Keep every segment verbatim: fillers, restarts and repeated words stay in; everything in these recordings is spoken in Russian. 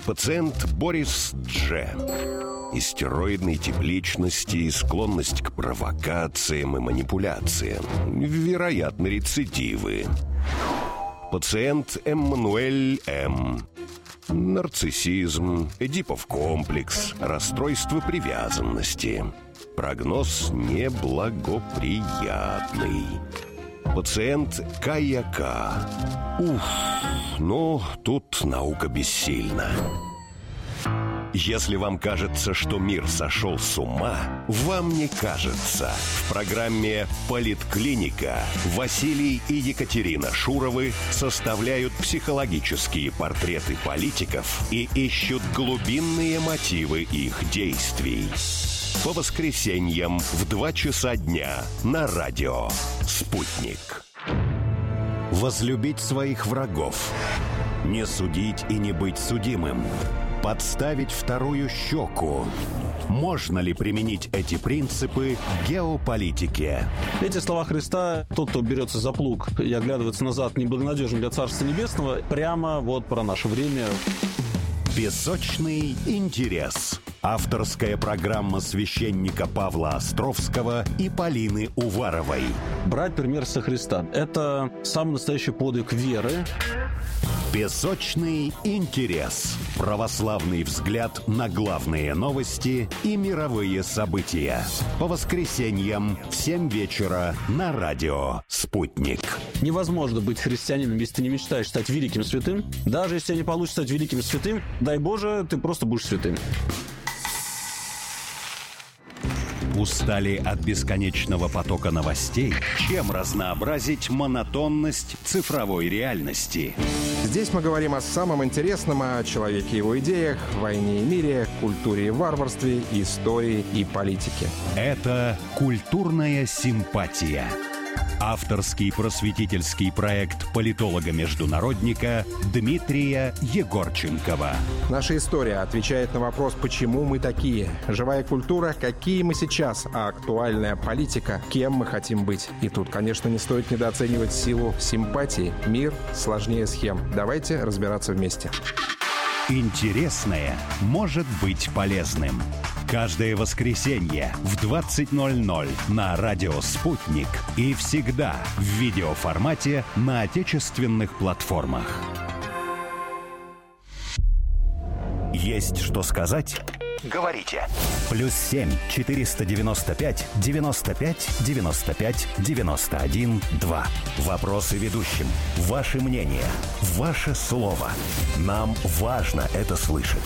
Пациент Борис Дж. Истероидной тип личности и склонность к провокациям и манипуляциям. Вероятно, рецидивы. Пациент Эммануэль М. Нарциссизм, Эдипов комплекс, расстройство привязанности. Прогноз неблагоприятный. Пациент Кая К. Уф, ну, тут наука бессильна. Если вам кажется, что мир сошел с ума, вам не кажется. В программе «Политклиника» Василий и Екатерина Шуровы составляют психологические портреты политиков и ищут глубинные мотивы их действий. По воскресеньям в два часа дня на радио «Спутник». Возлюбить своих врагов. Не судить и не быть судимым. Подставить вторую щеку. Можно ли применить эти принципы к геополитике? Эти слова Христа: тот, кто берется за плуг и оглядывается назад, неблагонадежен для Царства Небесного, прямо вот про наше время. Песочный интерес. Авторская программа священника Павла Островского и Полины Уваровой. Брать пример со Христа – это самый настоящий подвиг веры. Песочный интерес. Православный взгляд на главные новости и мировые события. По воскресеньям в семь вечера на радио «Спутник». Невозможно быть христианином, если ты не мечтаешь стать великим святым. Даже если тебе не получится стать великим святым, дай Боже, ты просто будешь святым. Устали от бесконечного потока новостей? Чем разнообразить монотонность цифровой реальности? Здесь мы говорим о самом интересном, о человеке и его идеях, войне и мире, культуре и варварстве, истории и политике. Это «Культурная симпатия». Авторский просветительский проект политолога-международника Дмитрия Егорченкова. Наша история отвечает на вопрос, почему мы такие. Живая культура, какие мы сейчас, а актуальная политика, кем мы хотим быть. И тут, конечно, не стоит недооценивать силу симпатии. Мир сложнее схем. Давайте разбираться вместе. Интересное может быть полезным. Каждое воскресенье в двадцать ноль ноль на радио «Спутник» и всегда в видеоформате на отечественных платформах. Есть что сказать? Говорите. Плюс семь четыреста девяносто пять девяносто пять девяносто пять девяносто один два. Вопросы ведущим. Ваше мнение. Ваше слово. Нам важно это слышать.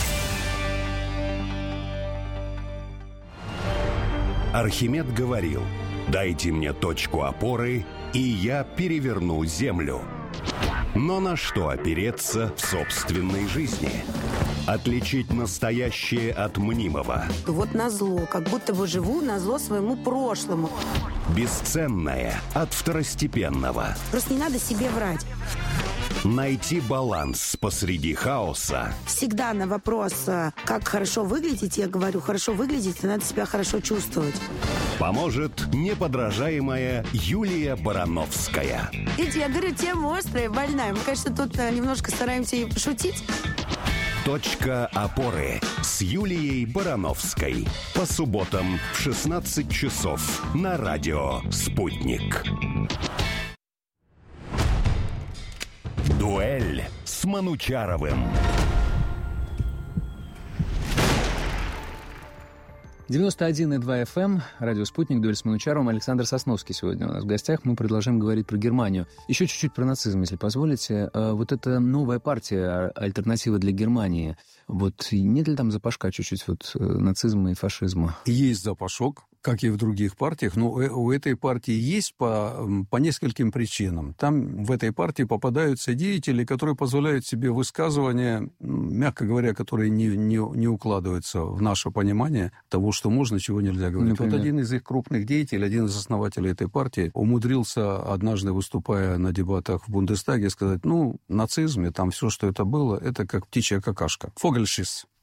Архимед говорил: «Дайте мне точку опоры, и я переверну землю». Но на что опереться в собственной жизни? Отличить настоящее от мнимого. Вот назло, как будто бы живу назло своему прошлому. Бесценное от второстепенного. Просто не надо себе врать. Найти баланс посреди хаоса. Всегда на вопрос, как хорошо выглядеть, я говорю, хорошо выглядеть, надо себя хорошо чувствовать. Поможет неподражаемая Юлия Барановская. Видите, я говорю, тема острая, больная. Мы, конечно, тут немножко стараемся и пошутить. Точка опоры с Юлией Барановской. По субботам в шестнадцать часов на радио «Спутник». Дуэль с Манучаровым. девяносто один и два эф эм, радио «Спутник», дуэль с Манучаровым. Александр Сосновский сегодня у нас в гостях. Мы продолжаем говорить про Германию. Еще чуть-чуть про нацизм, если позволите. Вот эта новая партия, альтернатива для Германии. Вот нет ли там запашка чуть-чуть вот нацизма и фашизма? Есть запашок, как и в других партиях, но у этой партии есть по, по нескольким причинам. Там в этой партии попадаются деятели, которые позволяют себе высказывания, мягко говоря, которые не, не, не укладываются в наше понимание того, что можно, чего нельзя говорить. Например? Вот один из их крупных деятелей, один из основателей этой партии, умудрился однажды, выступая на дебатах в Бундестаге, сказать: ну, нацизм и там все, что это было, это как птичья какашка. Фогельшис.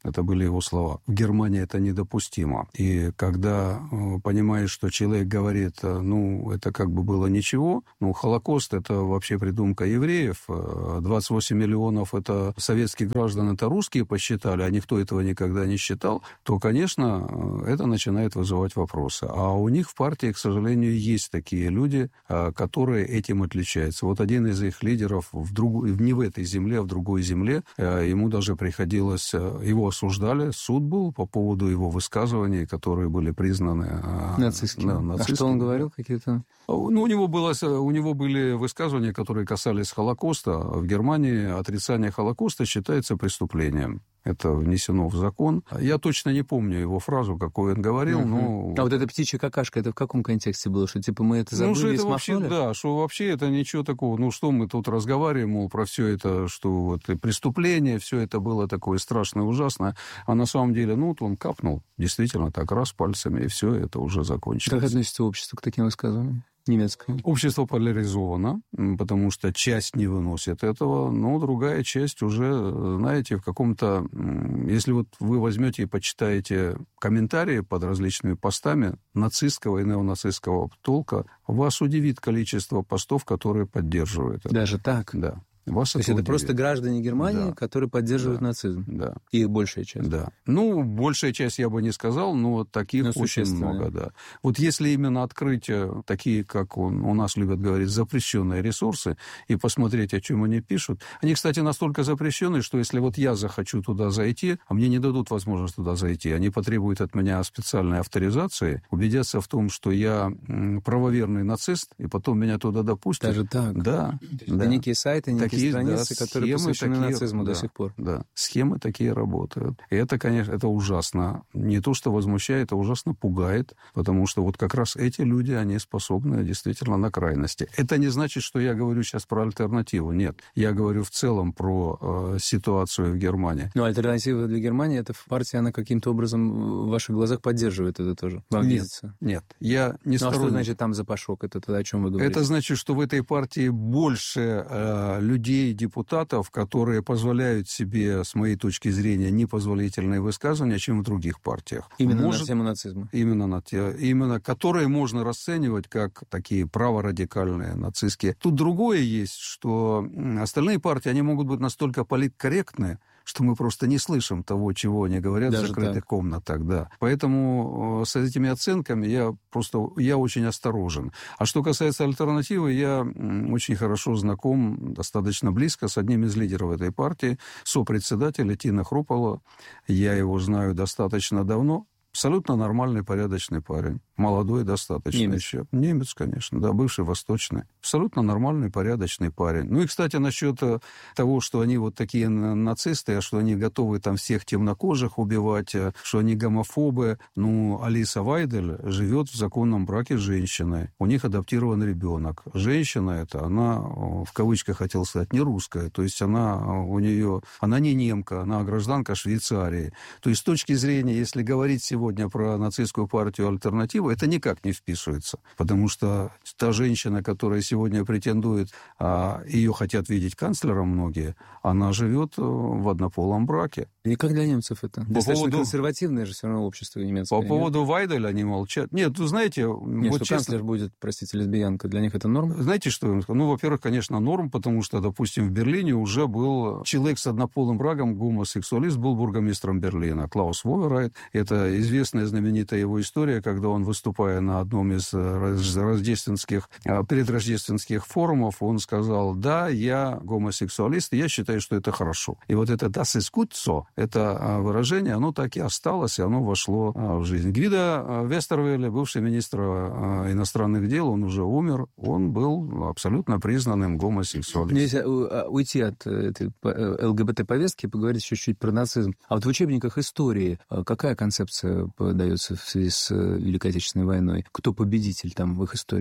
Это были его слова. В Германии это недопустимо. И когда э, понимаешь, что человек говорит, ну, это как бы было ничего, ну, Холокост — это вообще придумка евреев, двадцать восемь миллионов — это советских граждан, это русские посчитали, а никто этого никогда не считал, то, конечно, это начинает вызывать вопросы. А у них в партии, к сожалению, есть такие люди, которые этим отличаются. Вот один из их лидеров в другу, не в этой земле, а в другой земле, ему даже приходилось, его осуждали, суд был по поводу его высказываний, которые были признаны нацистскими. Да, нацистскими. А что он говорил? Какие-то... Ну, у него, было, у него были высказывания, которые касались Холокоста. В Германии отрицание Холокоста считается преступлением. Это внесено в закон. Я точно не помню его фразу, какую он говорил, угу. но... А вот эта птичья какашка, это в каком контексте было? Что, типа, мы это забыли ну, что и это смахнули? Вообще, да, что вообще это ничего такого. Ну, что мы тут разговариваем, мол, про все это, что вот преступление, все это было такое страшное, ужасное. А на самом деле, ну, вот он капнул, действительно, так раз пальцами, и все, это уже закончилось. Как относится общество к таким высказываниям? Немецкое. Общество поляризовано, потому что часть не выносит этого, но другая часть уже, знаете, в каком-то... Если вот вы возьмете и почитаете комментарии под различными постами нацистского и неонацистского толка, вас удивит количество постов, которые поддерживают это. Даже так? Да. Вас То есть это просто граждане Германии, да. которые поддерживают да. нацизм? Да. Их большая часть? Да. Ну, большая часть я бы не сказал, но таких но очень много, да. Вот если именно открыть такие, как он, у нас любят говорить, запрещенные ресурсы, и посмотреть, о чем они пишут, они, кстати, настолько запрещенные, что если вот я захочу туда зайти, а мне не дадут возможность туда зайти, они потребуют от меня специальной авторизации, убедятся в том, что я правоверный нацист, и потом меня туда допустят. Даже так? Да. Это да. некие сайты, некие Такие, страницы, да, которые посвящены такие, нацизму да, до сих пор. Да, схемы такие работают. И это, конечно, это ужасно. Не то, что возмущает, а ужасно пугает, потому что вот как раз эти люди, они способны действительно на крайности. Это не значит, что я говорю сейчас про альтернативу. Нет. Я говорю в целом про э, ситуацию в Германии. Но альтернатива для Германии, эта партия, она каким-то образом в ваших глазах поддерживает это тоже? Вам нет, видится? Нет. Я не ну, а что значит там запашок? Это тогда о чем вы говорите? Это значит, что в этой партии больше э, людей, депутатов, которые позволяют себе, с моей точки зрения, непозволительные высказывания, чем в других партиях. Именно Может, на тему нацизма? Именно, на те, именно, которые можно расценивать как такие праворадикальные, нацистские. Тут другое есть, что остальные партии, они могут быть настолько политкорректны, что мы просто не слышим того, чего они говорят Даже в закрытых так. комнатах. Да. Поэтому с этими оценками я просто я очень осторожен. А что касается альтернативы, я очень хорошо знаком, достаточно близко с одним из лидеров этой партии, сопредседателя Тина Хрупола. Я его знаю достаточно давно. Абсолютно нормальный, порядочный парень. Молодой достаточно Немец. еще. Немец, конечно, да, бывший восточный. Абсолютно нормальный, порядочный парень. Ну и, кстати, насчет того, что они вот такие нацисты, а что они готовы там всех темнокожих убивать, что они гомофобы. Ну, Алиса Вайдель живет в законном браке с женщиной. У них адаптирован ребенок. Женщина эта, она, в кавычках хотел сказать, не русская. То есть она у нее, она не немка, она гражданка Швейцарии. То есть с точки зрения, если говорить сегодня Сегодня про нацистскую партию «Альтернативу», это никак не вписывается. Потому что та женщина, которая сегодня претендует, а ее хотят видеть канцлером многие, она живет в однополом браке. И как для немцев это? По Достаточно поводу... консервативное же все равно общество немецкое. По нет? поводу Вайделя они молчат. Нет, вы знаете... Нет, вот что честно... канцлер будет, простите, лесбиянка, для них это норм? Знаете, что я вам скажу? Ну, во-первых, конечно, норм, потому что, допустим, в Берлине уже был человек с однополым браком, гомосексуалист, был бургомистром Берлина. Клаус Воверайт. Это известная, знаменитая его история, когда он, выступая на одном из рождественских, предрождественских форумов, он сказал: да, я гомосексуалист, и я считаю, что это хорошо. И вот это «das ist gut so», это выражение, оно так и осталось, и оно вошло в жизнь. Гвидо Вестервеле, бывший министр иностранных дел, он уже умер, он был абсолютно признанным гомосексуалистом. Если уйти от этой ЛГБТ-повестки, поговорить чуть-чуть про нацизм. А вот в учебниках истории какая концепция подается в связи с Великой Отечественной войной? Кто победитель там в их истории?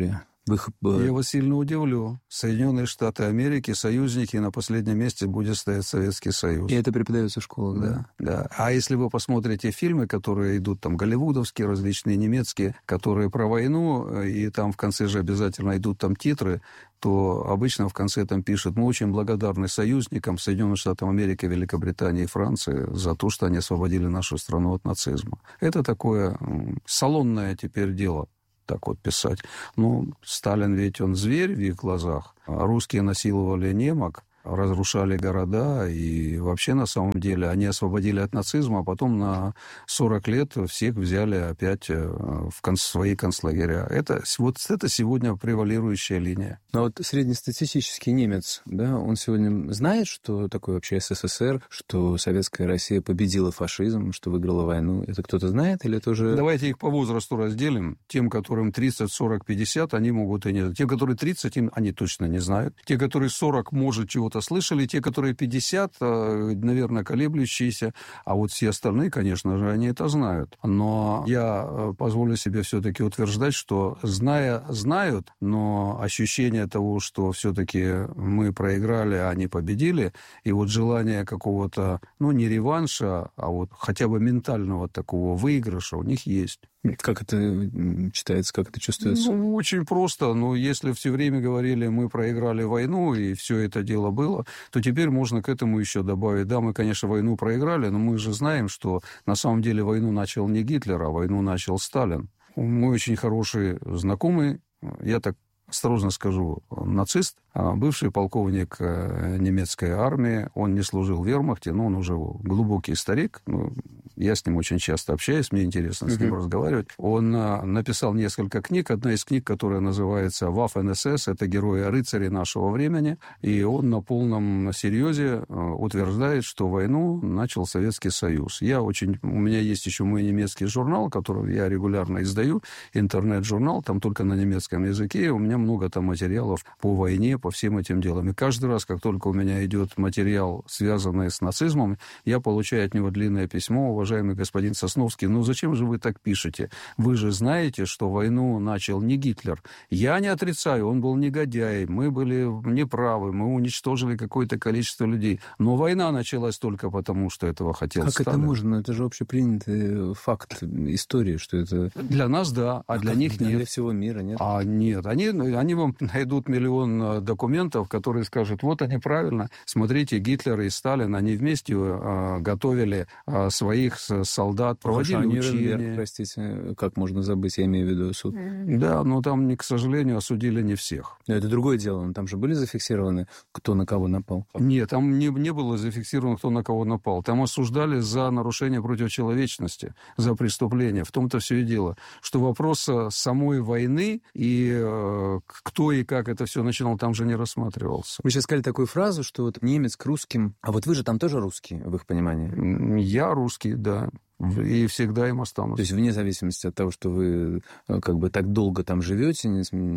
Их... Я вас сильно удивлю. Соединенные Штаты Америки, союзники, и на последнем месте будет стоять Советский Союз. И это преподается в школах, да? Да, да. А если вы посмотрите фильмы, которые идут там голливудовские, различные немецкие, которые про войну, и там в конце же обязательно идут там титры, то обычно в конце там пишут: мы очень благодарны союзникам Соединенных Штатов Америки, Великобритании и Франции за то, что они освободили нашу страну от нацизма. Это такое салонное теперь дело. Так вот писать. Ну, Сталин ведь он зверь в их глазах. Русские насиловали немок, разрушали города, и вообще, на самом деле, они освободили от нацизма, а потом на сорок лет всех взяли опять в кон- свои концлагеря. Это, вот это сегодня превалирующая линия. Но вот среднестатистический немец, да, он сегодня знает, что такое вообще СССР, что Советская Россия победила фашизм, что выиграла войну? Это кто-то знает или это уже... Давайте их по возрасту разделим. Тем, которым тридцать, сорок, пятьдесят, они могут и не... Те, которые тридцать, им они точно не знают. Те, которые сорок, может, чего-то слышали, те, которые пятьдесят, наверное, колеблющиеся, а вот все остальные, конечно же, они это знают. Но я позволю себе все-таки утверждать, что зная, знают, но ощущение того, что все-таки мы проиграли, а они победили, и вот желание какого-то, ну, не реванша, а вот хотя бы ментального такого выигрыша у них есть. Как это читается, как это чувствуется? Ну, очень просто. Ну, если все время говорили, мы проиграли войну, и все это дело было, то теперь можно к этому еще добавить. Да, мы, конечно, войну проиграли, но мы же знаем, что на самом деле войну начал не Гитлер, а войну начал Сталин. Мой очень хороший знакомый, я так осторожно скажу, нацист, бывший полковник немецкой армии, он не служил в вермахте, но он уже глубокий старик, ну, я с ним очень часто общаюсь, мне интересно с ним uh-huh. разговаривать. Он написал несколько книг, одна из книг, которая называется «Waffen-эс эс», это «Герои-рыцари нашего времени», и он на полном серьезе утверждает, что войну начал Советский Союз. Я очень... У меня есть еще мой немецкий журнал, который я регулярно издаю, интернет-журнал, там только на немецком языке, у меня много там материалов по войне, по всем этим делам. И каждый раз, как только у меня идет материал, связанный с нацизмом, я получаю от него длинное письмо: уважаемый господин Сосновский, ну зачем же вы так пишете? Вы же знаете, что войну начал не Гитлер. Я не отрицаю, он был негодяй, мы были неправы, мы уничтожили какое-то количество людей. Но война началась только потому, что этого хотел как Сталин. Как это можно? Это же общепринятый факт истории, что это... Для нас, да, а, а для них нет. Для всего мира нет? А нет, они, они вам найдут миллион документов, которые скажут: вот они правильно, смотрите, Гитлер и Сталин, они вместе э, готовили э, своих солдат, проводили Хорошо, учения. Нюрнберг, простите, как можно забыть, я имею в виду суд. Да, но там, к сожалению, осудили не всех. Но это другое дело, но там же были зафиксированы, кто на кого напал? Нет, там не, не было зафиксировано, кто на кого напал. Там осуждали за нарушение против человечности, за преступление. В том-то все и дело, что вопрос самой войны и э, кто и как это все начинал, там же не рассматривался. Вы сейчас сказали такую фразу, что вот немец к русским... А вот вы же там тоже русский, в их понимании? Я русский, да. И всегда им останусь. То есть вне зависимости от того, что вы как бы так долго там живете,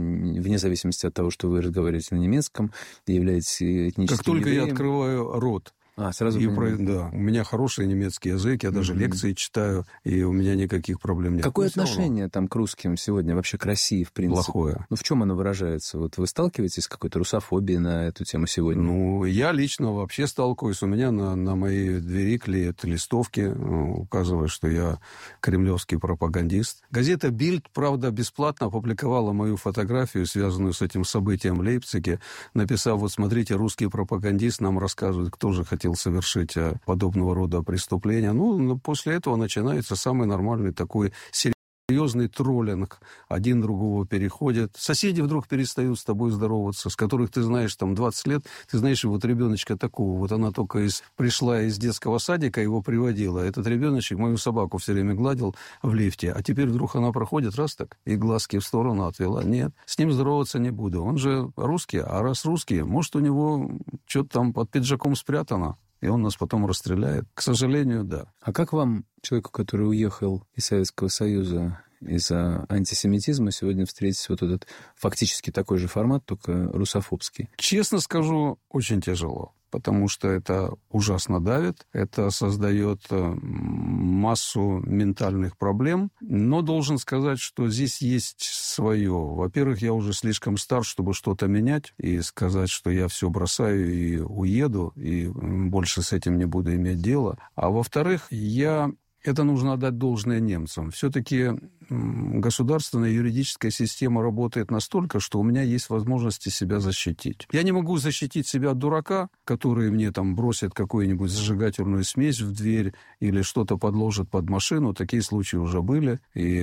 вне зависимости от того, что вы разговариваете на немецком, являетесь этническим Как только евреем. я открываю рот, А, сразу и про... Да, у меня хороший немецкий язык, я даже mm-hmm. лекции читаю, и у меня никаких проблем нет. Какое ну, отношение там к русским сегодня, вообще к России, в принципе? Плохое. Ну, в чем оно выражается? Вот вы сталкиваетесь с какой-то русофобией на эту тему сегодня? Ну, я лично вообще сталкиваюсь. У меня на, на моей двери клеят листовки, указывая, что я кремлевский пропагандист. Газета «Бильд», правда, бесплатно опубликовала мою фотографию, связанную с этим событием в Лейпциге, написав: вот смотрите, русский пропагандист нам рассказывает, кто же хотел совершить подобного рода преступления. Ну, после этого начинается самый нормальный такой серьезный троллинг. Один другого переходит. Соседи вдруг перестают с тобой здороваться, с которых ты знаешь там двадцать лет. Ты знаешь, вот ребеночка такого, вот она только из, пришла из детского садика, его приводила. Этот ребеночек мою собаку все время гладил в лифте, а теперь вдруг она проходит, раз так, и глазки в сторону отвела. Нет, с ним здороваться не буду. Он же русский, а раз русский, может, у него что-то там под пиджаком спрятано, и он нас потом расстреляет. К сожалению, да. А как вам, человеку, который уехал из Советского Союза из-за антисемитизма сегодня встретить вот этот фактически такой же формат, только русофобский? Честно скажу, очень тяжело. Потому что это ужасно давит, это создает массу ментальных проблем. Но должен сказать, что здесь есть свое. Во-первых, я уже слишком стар, чтобы что-то менять и сказать, что я все бросаю и уеду, и больше с этим не буду иметь дело. А во-вторых, я... Это нужно отдать должное немцам. Все-таки государственная юридическая система работает настолько, что у меня есть возможности себя защитить. Я не могу защитить себя от дурака, который мне там бросит какую-нибудь зажигательную смесь в дверь или что-то подложит под машину. Такие случаи уже были,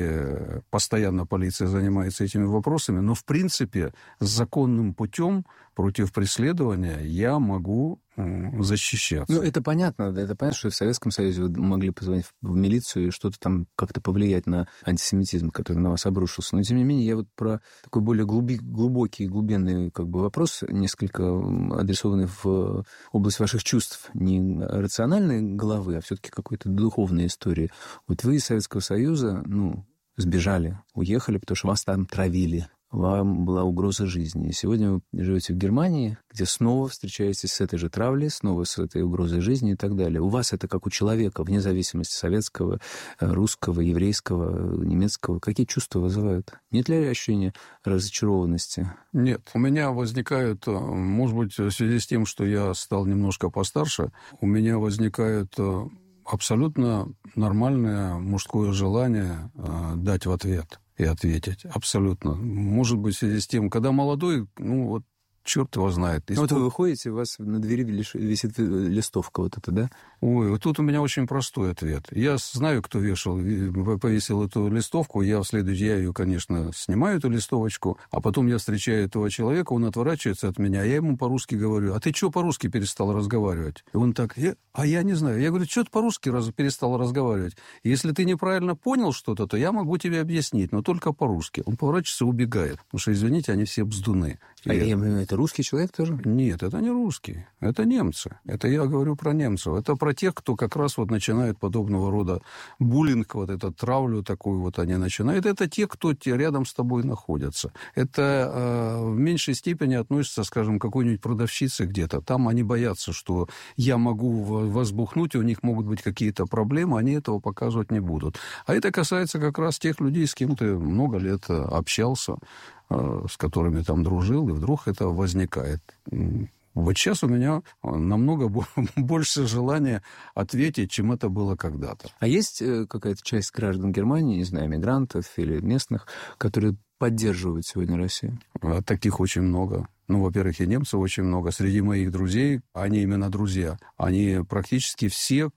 и постоянно полиция занимается этими вопросами. Но, в принципе, с законным путем против преследования я могу защищаться. Ну, это понятно. Это понятно, что в Советском Союзе вы могли позвонить в милицию и что-то там как-то повлиять на антисемитизм, который на вас обрушился. Но, тем не менее, я вот про такой более глуби, глубокий, глубинный как бы вопрос, несколько адресованный в область ваших чувств. Не рациональной головы, а все-таки какой-то духовной истории. Вот вы из Советского Союза, ну, сбежали, уехали, потому что вас там травили. Вам была угроза жизни. И сегодня вы живете в Германии, где снова встречаетесь с этой же травлей, снова с этой угрозой жизни и так далее. У вас это как у человека, вне зависимости советского, русского, еврейского, немецкого. Какие чувства вызывают? Нет ли ощущения разочарованности? Нет. У меня возникают, может быть, в связи с тем, что я стал немножко постарше, у меня возникают абсолютно нормальное мужское желание дать в ответ. И ответить. Абсолютно. Может быть, в связи с тем, когда молодой, ну, вот, черт его знает. Ну, вот вы выходите, у вас на двери висит листовка вот эта, да? Ой, вот тут у меня очень простой ответ. Я знаю, кто вешал, повесил эту листовку. Я в следующий, я ее, конечно, снимаю, эту листовочку, а потом я встречаю этого человека, он отворачивается от меня, я ему по-русски говорю: а ты что по-русски перестал разговаривать? И он так: я, а я не знаю. Я говорю: что ты по-русски раз, перестал разговаривать? Если ты неправильно понял что-то, то я могу тебе объяснить, но только по-русски. Он поворачивается и убегает. Потому что, извините, они все бздуны. А и... я, это русский человек тоже? Нет, это не русские. Это немцы. Это я говорю про немцев. Это про тех, кто как раз вот начинает подобного рода буллинг, вот эту травлю такую вот они начинают. Это те, кто рядом с тобой находятся. Это э, в меньшей степени относится, скажем, к какой-нибудь продавщице где-то. Там они боятся, что я могу возбухнуть, у них могут быть какие-то проблемы, они этого показывать не будут. А это касается как раз тех людей, с кем ты много лет общался, с которыми там дружил, и вдруг это возникает. Вот сейчас у меня намного больше желания ответить, чем это было когда-то. А есть какая-то часть граждан Германии, не знаю, мигрантов или местных, которые поддерживают сегодня Россию? Таких очень много. Ну, во-первых, и немцев очень много. Среди моих друзей, они именно друзья, они практически все,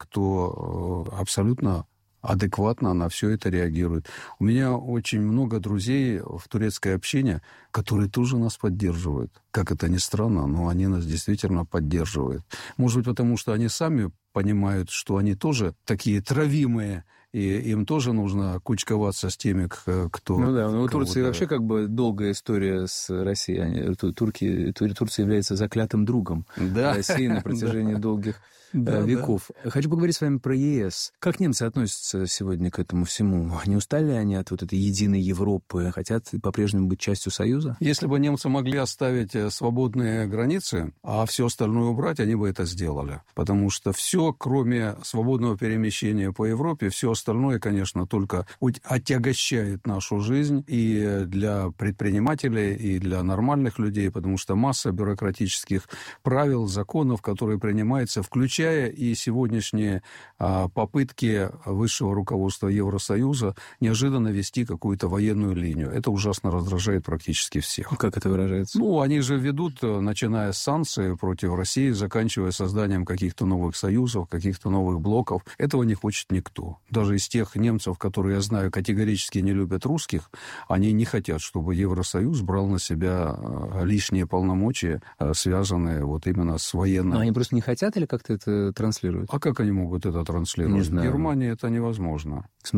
кто абсолютно адекватно на все это реагирует. У меня очень много друзей в турецкой общине, которые тоже нас поддерживают. Как это ни странно, но они нас действительно поддерживают. Может быть, потому что они сами понимают, что они тоже такие травимые, и им тоже нужно кучковаться с теми, кто... Ну да, ну у Турции вообще как бы долгая история с Россией. Они, турки, Турция является заклятым другом да. России на протяжении долгих да, веков. Да. Хочу поговорить с вами про ЕС. Как немцы относятся сегодня к этому всему? Не устали они от вот этой единой Европы? Хотят по-прежнему быть частью Союза? Если бы немцы могли оставить свободные границы, а все остальное убрать, они бы это сделали. Потому что все, кроме свободного перемещения по Европе, все остальное, конечно, только отягощает нашу жизнь и для предпринимателей, и для нормальных людей, потому что масса бюрократических правил, законов, которые принимаются, включая и сегодняшние а, попытки высшего руководства Евросоюза неожиданно вести какую-то военную линию. Это ужасно раздражает практически всех. Как это выражается? Ну, они же ведут, начиная с санкций против России, заканчивая созданием каких-то новых союзов, каких-то новых блоков. Этого не хочет никто. Даже из тех немцев, которые, я знаю, категорически не любят русских, они не хотят, чтобы Евросоюз брал на себя лишние полномочия, связанные вот именно с военным... Но они просто не хотят или как-то это транслируют? А как они могут это транслировать? Не знаю. В Германии это невозможно. В смысле?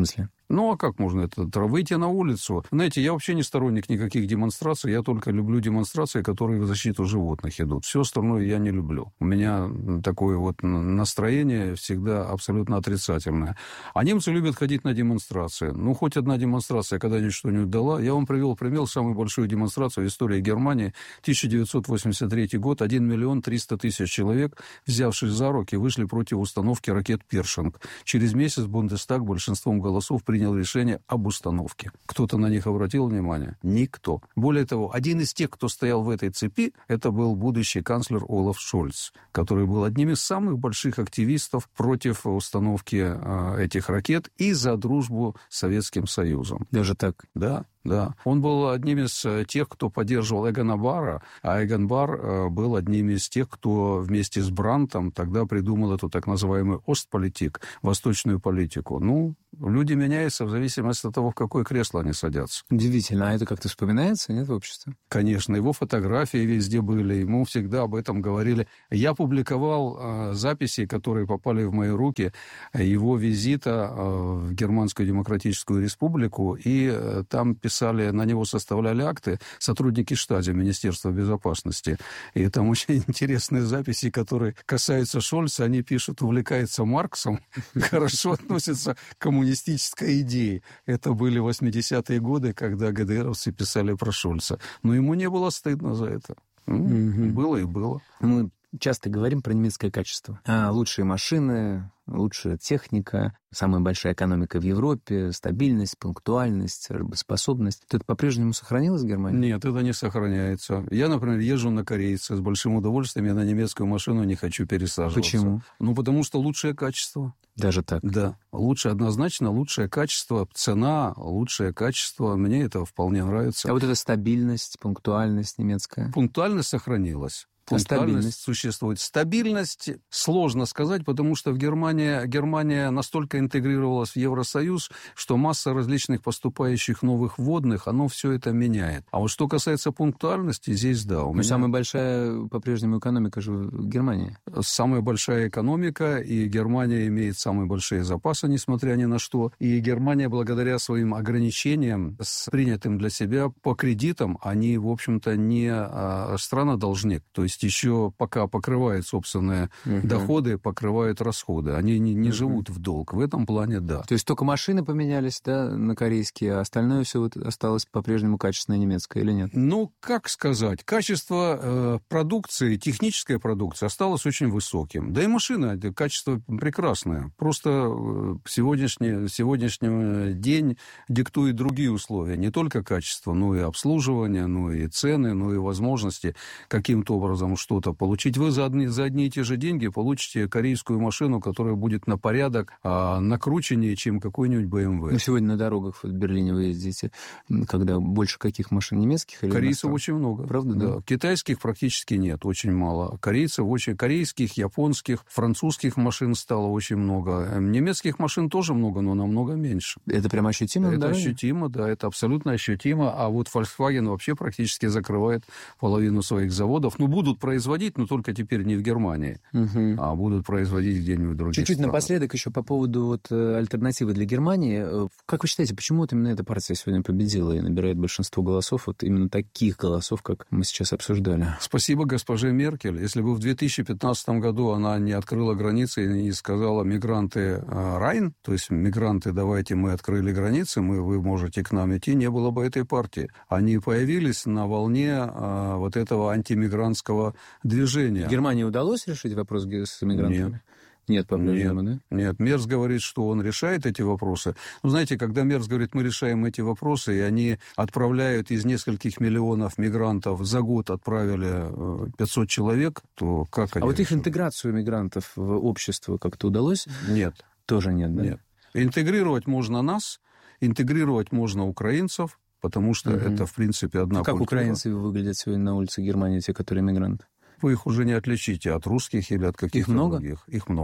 Ну, а как можно это? Выйти на улицу? Знаете, я вообще не сторонник никаких демонстраций, я только люблю демонстрации, которые в защиту животных идут. Все остальное я не люблю. У меня такое вот настроение всегда абсолютно отрицательное. А немцы любят ходить на демонстрации. Ну, хоть одна демонстрация когда-нибудь что-нибудь дала. Я вам привел пример, самую большую демонстрацию в истории Германии. тысяча девятьсот восемьдесят третий год, один миллион триста тысяч человек, взявшись за руки, вышли против установки ракет «Першинг». Через месяц Бундестаг большинством голосов принял решение об установке. Кто-то на них обратил внимание? Никто. Более того, один из тех, кто стоял в этой цепи, это был будущий канцлер Олаф Шольц, который был одним из самых больших активистов против установки э, этих ракет и за дружбу с Советским Союзом. Даже так? Да. Да, он был одним из тех, кто поддерживал Эгона Барра, а Эгон Барр был одним из тех, кто вместе с Брандтом тогда придумал эту так называемую «Остполитик», восточную политику. Ну, люди меняются в зависимости от того, в какое кресло они садятся. Удивительно. А это как-то вспоминается, нет, в обществе? Конечно. Его фотографии везде были, ему всегда об этом говорили. Я публиковал э, записи, которые попали в мои руки, его визита э, в Германскую Демократическую Республику, и э, там писали, на него составляли акты сотрудники Штази, Министерства безопасности. И там очень интересные записи, которые касаются Шольца. Они пишут, увлекается Марксом, хорошо относится к коммунистической идее. Это были восьмидесятые годы, когда ГДРовцы писали про Шольца. Но ему не было стыдно за это. Mm-hmm. Было и было. Мы часто говорим про немецкое качество. А, лучшие машины, лучшая техника, самая большая экономика в Европе, стабильность, пунктуальность, работоспособность. Это по-прежнему сохранилось в Германии? Нет, это не сохраняется. Я, например, езжу на корейца с большим удовольствием, я на немецкую машину не хочу пересаживаться. Почему? Ну, потому что лучшее качество. Даже так? Да. Лучше, однозначно, лучшее качество, цена, лучшее качество. Мне это вполне нравится. А вот эта стабильность, пунктуальность немецкая? Пунктуальность сохранилась. Пунктуальность существует. Стабильность сложно сказать, потому что в Германии, Германия настолько интегрировалась в Евросоюз, что масса различных поступающих новых вводных, оно все это меняет. А вот что касается пунктуальности, здесь да. У Но меня... самая большая по-прежнему экономика же в Германии. Самая большая экономика, и Германия имеет самые большие запасы, несмотря ни на что. И Германия, благодаря своим ограничениям, с принятым для себя по кредитам, они, в общем-то, не а, страна-должник. То есть еще пока покрывают собственные uh-huh. доходы, покрывают расходы. Они не, не uh-huh. живут в долг. В этом плане да. То есть только машины поменялись, да, на корейские, а остальное все вот осталось по-прежнему качественное немецкое или нет? Ну, как сказать, качество э, продукции, техническая продукция осталось очень высоким. Да и машина, качество прекрасное. Просто э, сегодняшний, сегодняшний день диктует другие условия. Не только качество, но и обслуживание, но и цены, но и возможности каким-то образом что-то получить. Вы за одни, за одни и те же деньги получите корейскую машину, которая будет на порядок а, накрученнее, чем какой-нибудь бэ эм вэ. Ну, сегодня на дорогах в Берлине вы ездите, когда больше каких машин немецких? Или корейцев очень много. Правда, да? Да. Китайских практически нет, очень мало. Корейцев очень... Корейских, японских, французских машин стало очень много. Немецких машин тоже много, но намного меньше. Это прям ощутимо? Это да? ощутимо, да, это абсолютно ощутимо. А вот Volkswagen вообще практически закрывает половину своих заводов. Ну, будут производить, но только теперь не в Германии, угу. а будут производить где-нибудь в других Чуть-чуть странах. Напоследок еще по поводу вот, альтернативы для Германии. Как вы считаете, почему вот именно эта партия сегодня победила и набирает большинство голосов, вот именно таких голосов, как мы сейчас обсуждали? Спасибо госпоже Меркель. Если бы в две тысячи пятнадцатом году она не открыла границы и не сказала «мигранты Райн», то есть «мигранты, давайте мы открыли границы, мы, вы можете к нам идти», не было бы этой партии. Они появились на волне а, вот этого антимигрантского движения. Германии удалось решить вопрос с мигрантами? Нет. Нет, по-прежнему, нет, да? Нет, Мерц говорит, что он решает эти вопросы. Но знаете, когда Мерц говорит, мы решаем эти вопросы, и они отправляют из нескольких миллионов мигрантов, за год отправили пятьсот человек, то как они А вот их решают? интеграцию мигрантов в общество как-то удалось? Нет. Тоже нет, да? Нет. Интегрировать можно нас, интегрировать можно украинцев, потому что угу. это, в принципе, одна а как культура. украинцы выглядят сегодня на улице Германии, те, которые мигранты? Вы их уже не отличите от русских или от каких-то Их много? других. Их много.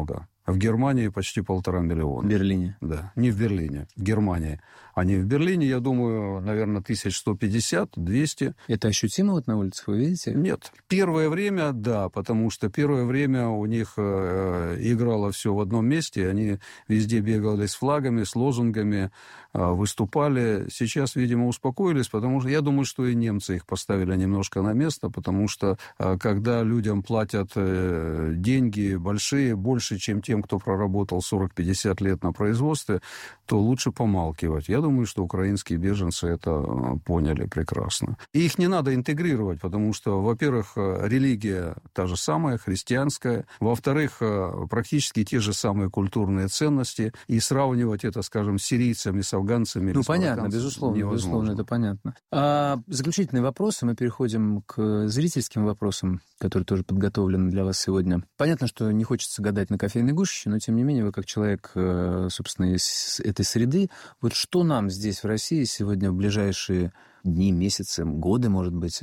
В Германии почти полтора миллиона. В Берлине? Да, не в Берлине, в Германии. А не в Берлине, я думаю, наверное, тысяч сто пятьдесят - двести. Это ощутимо вот на улицах, вы видите? Нет. Первое время, да, потому что первое время у них э, играло все в одном месте. Они везде бегали с флагами, с лозунгами, э, выступали. Сейчас, видимо, успокоились, потому что я думаю, что и немцы их поставили немножко на место, потому что э, когда людям платят э, деньги большие, больше, чем тем, кто проработал сорок-пятьдесят лет на производстве, то лучше помалкивать. Я думаю, что украинские беженцы это поняли прекрасно. И их не надо интегрировать, потому что, во-первых, религия та же самая, христианская. Во-вторых, практически те же самые культурные ценности. И сравнивать это, скажем, с сирийцами, с афганцами. Ну, понятно, безусловно, невозможно. безусловно, это понятно. А, заключительные вопросы. Мы переходим к зрительским вопросам, которые тоже подготовлены для вас сегодня. Понятно, что не хочется гадать на кофейной гуще, но, тем не менее, вы как человек, собственно, из этой среды, вот что нам здесь, в России, сегодня в ближайшие дни, месяцы, годы, может быть,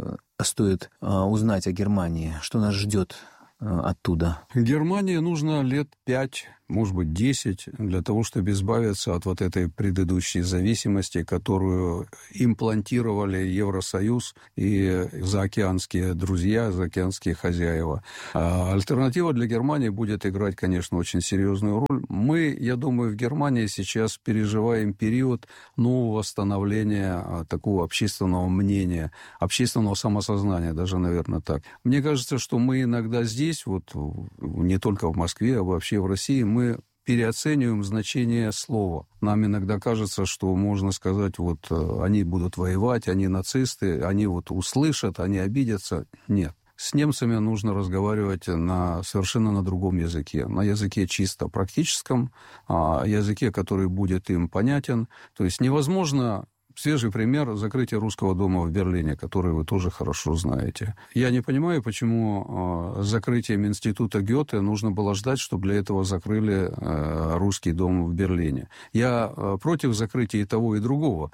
стоит узнать о Германии? Что нас ждет оттуда? Германии нужно лет пять, может быть, десять, для того, чтобы избавиться от вот этой предыдущей зависимости, которую имплантировали Евросоюз и заокеанские друзья, заокеанские хозяева. А альтернатива для Германии будет играть, конечно, очень серьезную роль. Мы, я думаю, в Германии сейчас переживаем период нового становления такого общественного мнения, общественного самосознания, даже, наверное, так. Мне кажется, что мы иногда здесь, вот не только в Москве, а вообще в России, мы переоцениваем значение слова. Нам иногда кажется, что можно сказать, вот они будут воевать, они нацисты, они вот услышат, они обидятся. Нет. С немцами нужно разговаривать на, совершенно на другом языке. На языке чисто практическом, языке, который будет им понятен. То есть невозможно... Свежий пример закрытия Русского дома в Берлине, который вы тоже хорошо знаете. Я не понимаю, почему э, с закрытием института Гёте нужно было ждать, чтобы для этого закрыли э, Русский дом в Берлине. Я э, против закрытия и того, и другого,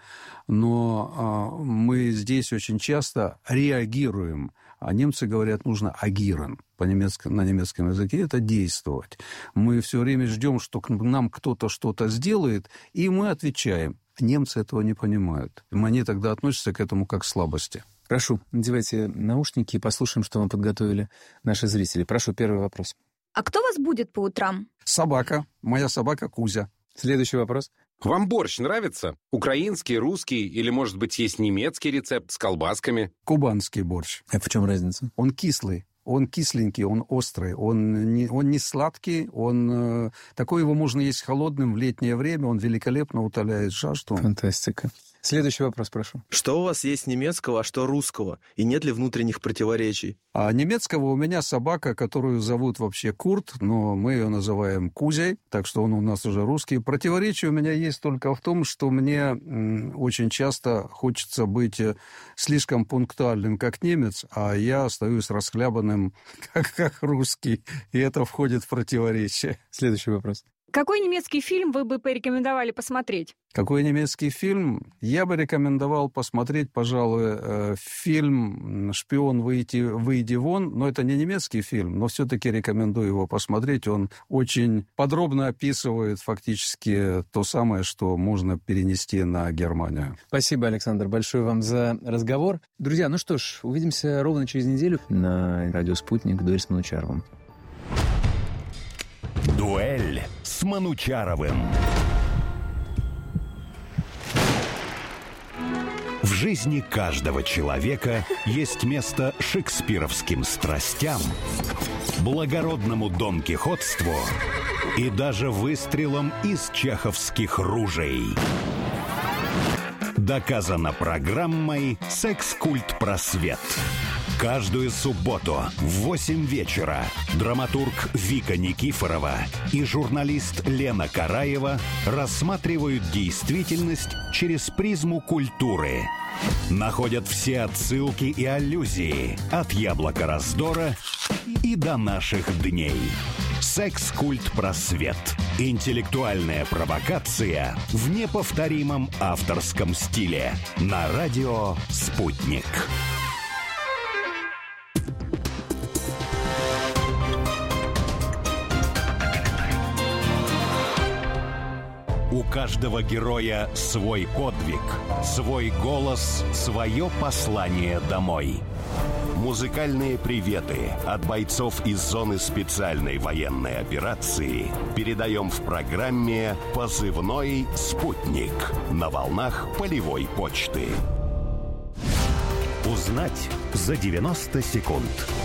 но э, мы здесь очень часто реагируем, а немцы говорят, нужно агирен. По-немецки, на немецком языке это действовать. Мы все время ждем, что к нам кто-то что-то сделает, и мы отвечаем. Немцы этого не понимают. Они тогда относятся к этому как к слабости. Прошу, надевайте наушники и послушаем, что вам подготовили наши зрители. Прошу, первый вопрос. А кто вас будет по утрам? Собака. Моя собака Кузя. Следующий вопрос. Вам борщ нравится? Украинский, русский или, может быть, есть немецкий рецепт с колбасками? Кубанский борщ. А в чем разница? Он кислый. Он кисленький, он острый, он не, он не сладкий, он, э, такой его можно есть холодным в летнее время, он великолепно утоляет жажду. Фантастика. Следующий вопрос, прошу. Что у вас есть немецкого, а что русского? И нет ли внутренних противоречий? А немецкого у меня собака, которую зовут вообще Курт, но мы ее называем Кузей, так что он у нас уже русский. Противоречие у меня есть только в том, что мне м, очень часто хочется быть слишком пунктуальным, как немец, а я остаюсь расхлябанным, как, как русский. И это входит в противоречие. Следующий вопрос. Какой немецкий фильм вы бы порекомендовали посмотреть? Какой немецкий фильм? Я бы рекомендовал посмотреть, пожалуй, фильм «Шпион, выйди, выйди вон». Но это не немецкий фильм, но все-таки рекомендую его посмотреть. Он очень подробно описывает фактически то самое, что можно перенести на Германию. Спасибо, Александр, большое вам за разговор. Друзья, ну что ж, увидимся ровно через неделю на радио «Спутник». Дуэль с Манучаровым. Дуэль с Манучаровым. В жизни каждого человека есть место шекспировским страстям, благородному донкихотству и даже выстрелам из чеховских ружей. Доказано программой «Секс-культ просвет». Каждую субботу в восемь вечера драматург Вика Никифорова и журналист Лена Караева рассматривают действительность через призму культуры. Находят все отсылки и аллюзии от «Яблока раздора» и до наших дней. «Секс-культ просвет». Интеллектуальная провокация в неповторимом авторском стиле. На радио «Спутник». У каждого героя свой подвиг, свой голос, свое послание домой. Музыкальные приветы от бойцов из зоны специальной военной операции передаем в программе «Позывной спутник» на волнах полевой почты. Узнать за девяносто секунд.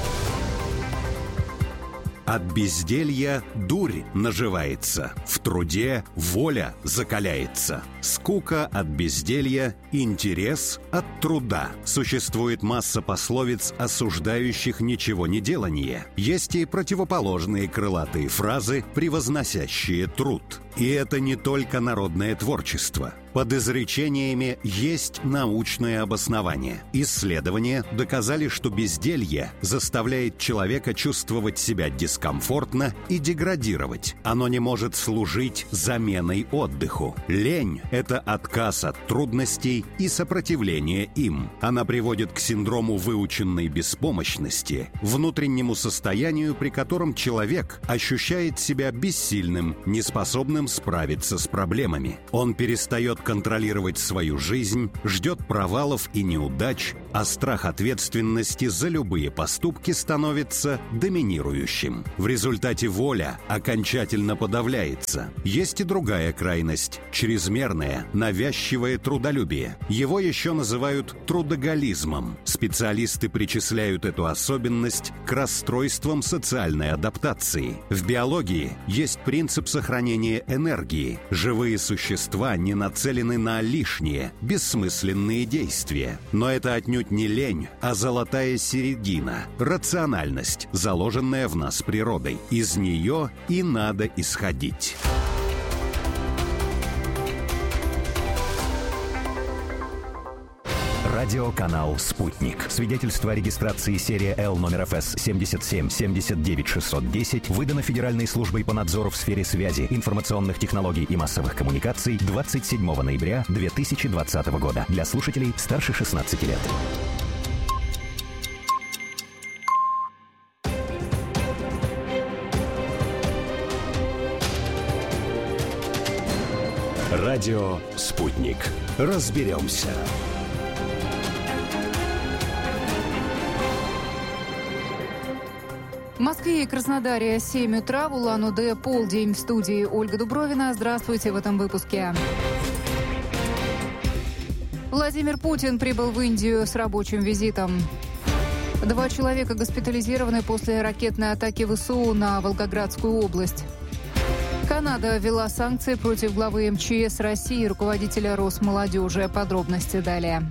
От безделья дурь наживается, в труде воля закаляется. Скука от безделья, интерес от труда. Существует масса пословиц, осуждающих ничего не делание. Есть и противоположные крылатые фразы, превозносящие труд. И это не только народное творчество. Под изречениями есть научное обоснование. Исследования доказали, что безделье заставляет человека чувствовать себя дискомфортно и деградировать. Оно не может служить заменой отдыху. Лень – это отказ от трудностей и сопротивление им. Она приводит к синдрому выученной беспомощности, внутреннему состоянию, при котором человек ощущает себя бессильным, неспособным справиться с проблемами. Он перестает контролировать свою жизнь, ждет провалов и неудач, а страх ответственности за любые поступки становится доминирующим. В результате воля окончательно подавляется. Есть и другая крайность – чрезмерное, навязчивое трудолюбие. Его еще называют трудоголизмом. Специалисты причисляют эту особенность к расстройствам социальной адаптации. В биологии есть принцип сохранения энергии. Живые существа не нацелены на лишние, бессмысленные действия. Но это отнюдь не лень, а золотая середина, рациональность, заложенная в нас природой. Из нее и надо исходить. Радиоканал «Спутник». Свидетельство о регистрации серия Л номер эф эс семьдесят семь семьдесят девять шестьсот десять выдано Федеральной службой по надзору в сфере связи, информационных технологий и массовых коммуникаций двадцать седьмого ноября две тысячи двадцатого года. Для слушателей старше шестнадцати лет. Радио «Спутник». Разберемся. В Москве и Краснодаре семь утра, в Улан-Удэ полдень. В студии Ольга Дубровина. Здравствуйте в этом выпуске. Владимир Путин прибыл в Индию с рабочим визитом. Два человека госпитализированы после ракетной атаки ВСУ на Волгоградскую область. Канада ввела санкции против главы эм че эс России и руководителя Росмолодежи. Подробности далее.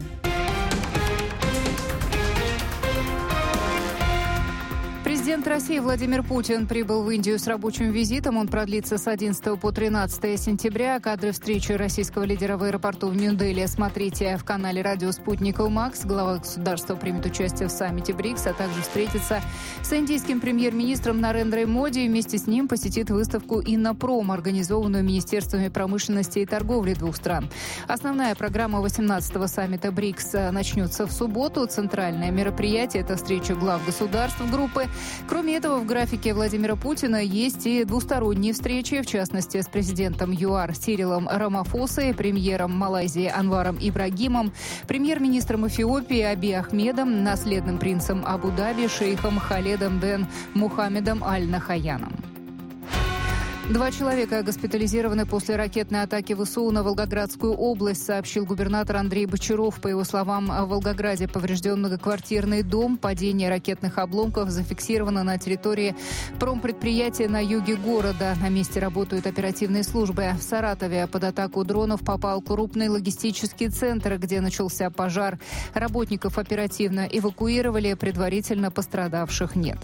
Президент России Владимир Путин прибыл в Индию с рабочим визитом. Он продлится с одиннадцатого по тринадцатое сентября. Кадры встречи российского лидера в аэропорту в Нью-Дели смотрите в канале «Радио Спутник Макс». Глава государства примет участие в саммите БРИКС, а также встретится с индийским премьер-министром Нарендрой Моди. Вместе с ним посетит выставку «Иннопром», организованную Министерствами промышленности и торговли двух стран. Основная программа восемнадцатого саммита БРИКС начнется в субботу. Центральное мероприятие – это встреча глав государств группы. Кроме этого, в графике Владимира Путина есть и двусторонние встречи, в частности, с президентом ЮАР Сирилом Рамафосой, премьером Малайзии Анваром Ибрагимом, премьер-министром Эфиопии Аби Ахмедом, наследным принцем Абу-Даби шейхом Халедом бен Мухаммедом Аль-Нахаяном. Два человека госпитализированы после ракетной атаки ВСУ на Волгоградскую область, сообщил губернатор Андрей Бочаров. По его словам, в Волгограде поврежден многоквартирный дом. Падение ракетных обломков зафиксировано на территории промпредприятия на юге города. На месте работают оперативные службы. В Саратове под атаку дронов попал крупный логистический центр, где начался пожар. Работников оперативно эвакуировали, предварительно пострадавших нет.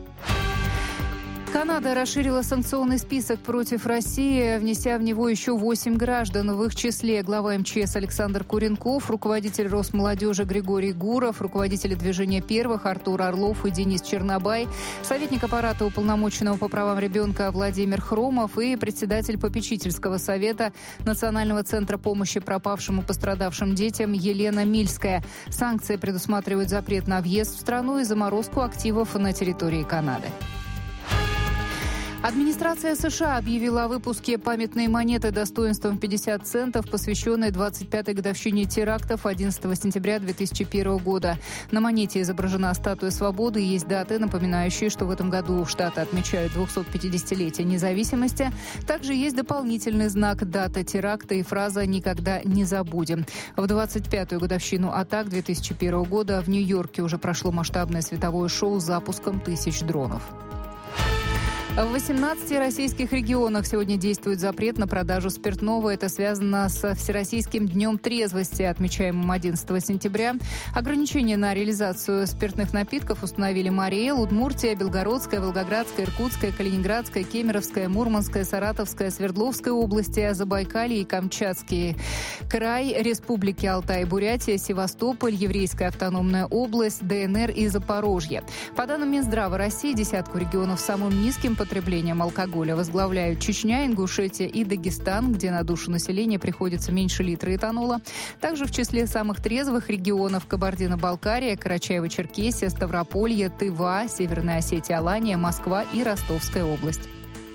Канада расширила санкционный список против России, внеся в него еще восемь граждан. В их числе глава эм че эс Александр Куренков, руководитель Росмолодежи Григорий Гуров, руководители движения «Первых» Артур Орлов и Денис Чернобай, советник аппарата уполномоченного по правам ребенка Владимир Хромов и председатель попечительского совета Национального центра помощи пропавшим и пострадавшим детям Елена Мильская. Санкции предусматривают запрет на въезд в страну и заморозку активов на территории Канады. Администрация США объявила о выпуске памятной монеты достоинством пятьдесят центов, посвященной двадцать пятой годовщине терактов одиннадцатого сентября две тысячи первого года. На монете изображена статуя свободы и есть даты, напоминающие, что в этом году Штаты отмечают двухсотпятидесятилетие независимости. Также есть дополнительный знак — дата теракта и фраза «Никогда не забудем». В двадцать пятую годовщину атак две тысячи первого года в Нью-Йорке уже прошло масштабное световое шоу с запуском тысяч дронов. В восемнадцати российских регионах сегодня действует запрет на продажу спиртного. Это связано с Всероссийским днем трезвости, отмечаемым одиннадцатого сентября. Ограничения на реализацию спиртных напитков установили Марий-Эл, Удмуртия, Белгородская, Волгоградская, Иркутская, Калининградская, Кемеровская, Мурманская, Саратовская, Свердловская области, Забайкалье и Камчатский край, Республики Алтай, Бурятия, Севастополь, Еврейская автономная область, ДНР и Запорожье. По данным Минздрава России, десятку регионов с самым низким потреблением алкоголя возглавляют Чечня, Ингушетия и Дагестан, где на душу населения приходится меньше литра этанола. Также в числе самых трезвых регионов Кабардино-Балкария, Карачаево-Черкесия, Ставрополье, Тыва, Северная Осетия, Алания, Москва и Ростовская область.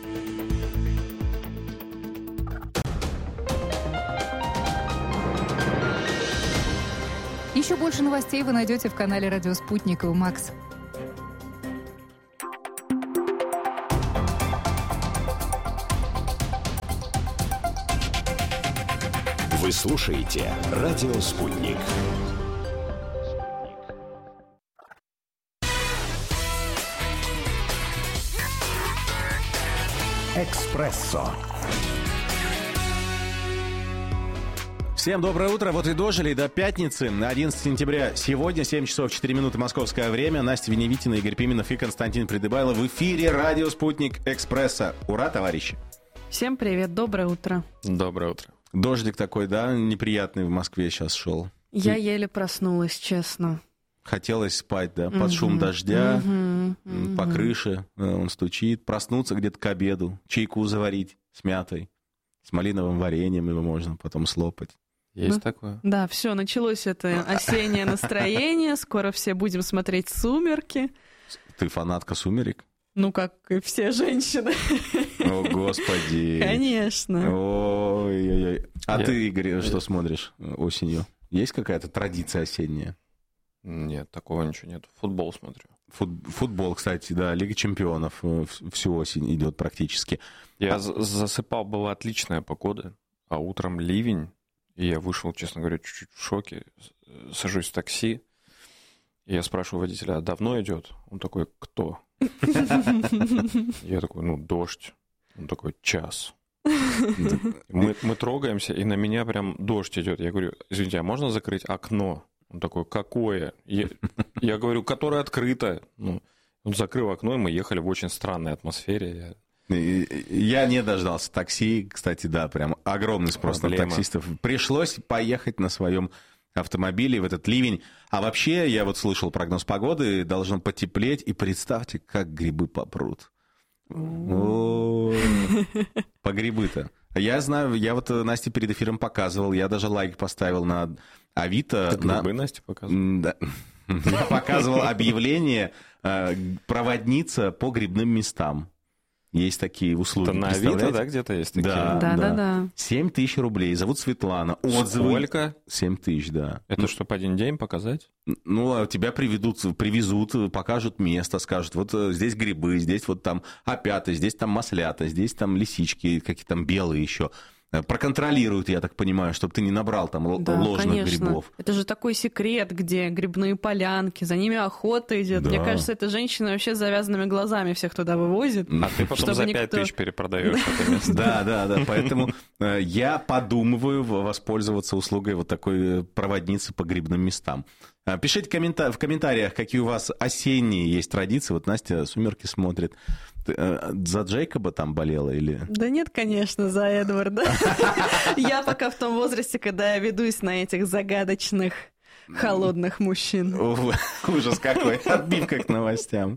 Еще больше новостей вы найдете в канале «Радио Спутник» и у Макс. Вы слушаете «Радио Спутник». «Экспрессо». Всем доброе утро. Вот и дожили до пятницы, одиннадцатого сентября. Сегодня, семь часов четыре минуты московское время. Настя Веневитина, Игорь Пименов и Константин Придыбайло в эфире «Радио Спутник Экспресса». Ура, товарищи! Всем привет, доброе утро. Доброе утро. Дождик такой, да, неприятный в Москве сейчас шел. Я и... еле проснулась, честно. Хотелось спать, да, под угу, шум дождя, угу, угу. по крыше он стучит, проснуться где-то к обеду, чайку заварить с мятой, с малиновым вареньем его можно потом слопать. Есть ну, такое? Да, все, началось это осеннее настроение, скоро все будем смотреть «Сумерки». Ты фанатка «Сумерек»? Ну, как и все женщины. О, Господи. Конечно. Ой-ой-ой. А Я... ты, Игорь, что смотришь осенью? Есть какая-то традиция осенняя? Нет, такого ничего нет. Футбол смотрю. Фут... Футбол, кстати, да, Лига чемпионов всю осень идет практически. Я а... засыпал, была отличная погода, а утром ливень, и я вышел, честно говоря, чуть-чуть в шоке. Сажусь в такси, и я спрашиваю водителя, а давно идет? Он такой, кто? Я такой, ну, дождь. Он такой, час. Мы, мы трогаемся, и на меня прям дождь идет. Я говорю, извините, а можно закрыть окно? Он такой, какое? Я, я говорю, которое открыто. Ну, он закрыл окно, и мы ехали в очень странной атмосфере. Я не дождался такси. Кстати, да, прям огромный спрос Проблема. на таксистов. Пришлось поехать на своем автомобиле в этот ливень. А вообще, я вот слышал прогноз погоды, должно потеплеть, и представьте, как грибы попрут. По грибы-то. Я знаю, я вот Насте перед эфиром показывал, я даже лайк поставил на Авито. Ты грибы Насте показывал? Да. Я показывал объявление «Проводница по грибным местам». Есть такие услуги. Это на Авито, да, где-то есть такие? Да, да, да. да. семь тысяч рублей. Зовут Светлана. Отзывы. Сколько? семь тысяч, да. Это ну, чтобы один день показать? Ну, тебя приведут, привезут, покажут место, скажут, вот здесь грибы, здесь вот там опята, здесь там маслята, здесь там лисички, какие-то там белые еще. Проконтролируют, я так понимаю, чтобы ты не набрал там да, ложных конечно. грибов. Это же такой секрет, где грибные полянки, за ними охота идет. Да. Мне кажется, эта женщина вообще с завязанными глазами всех туда вывозит. А ты потом за пять тысяч перепродаешь это место. Да, да, да. Поэтому я подумываю воспользоваться услугой вот такой проводницы по грибным местам. Пишите в комментариях, какие у вас осенние есть традиции. Вот Настя «Сумерки» смотрит. Ты, э, за Джейкоба там болела или... Да нет, конечно, за Эдварда. Я пока в том возрасте, когда я ведусь на этих загадочных, холодных мужчин. Ужас какой. Отбивка к новостям.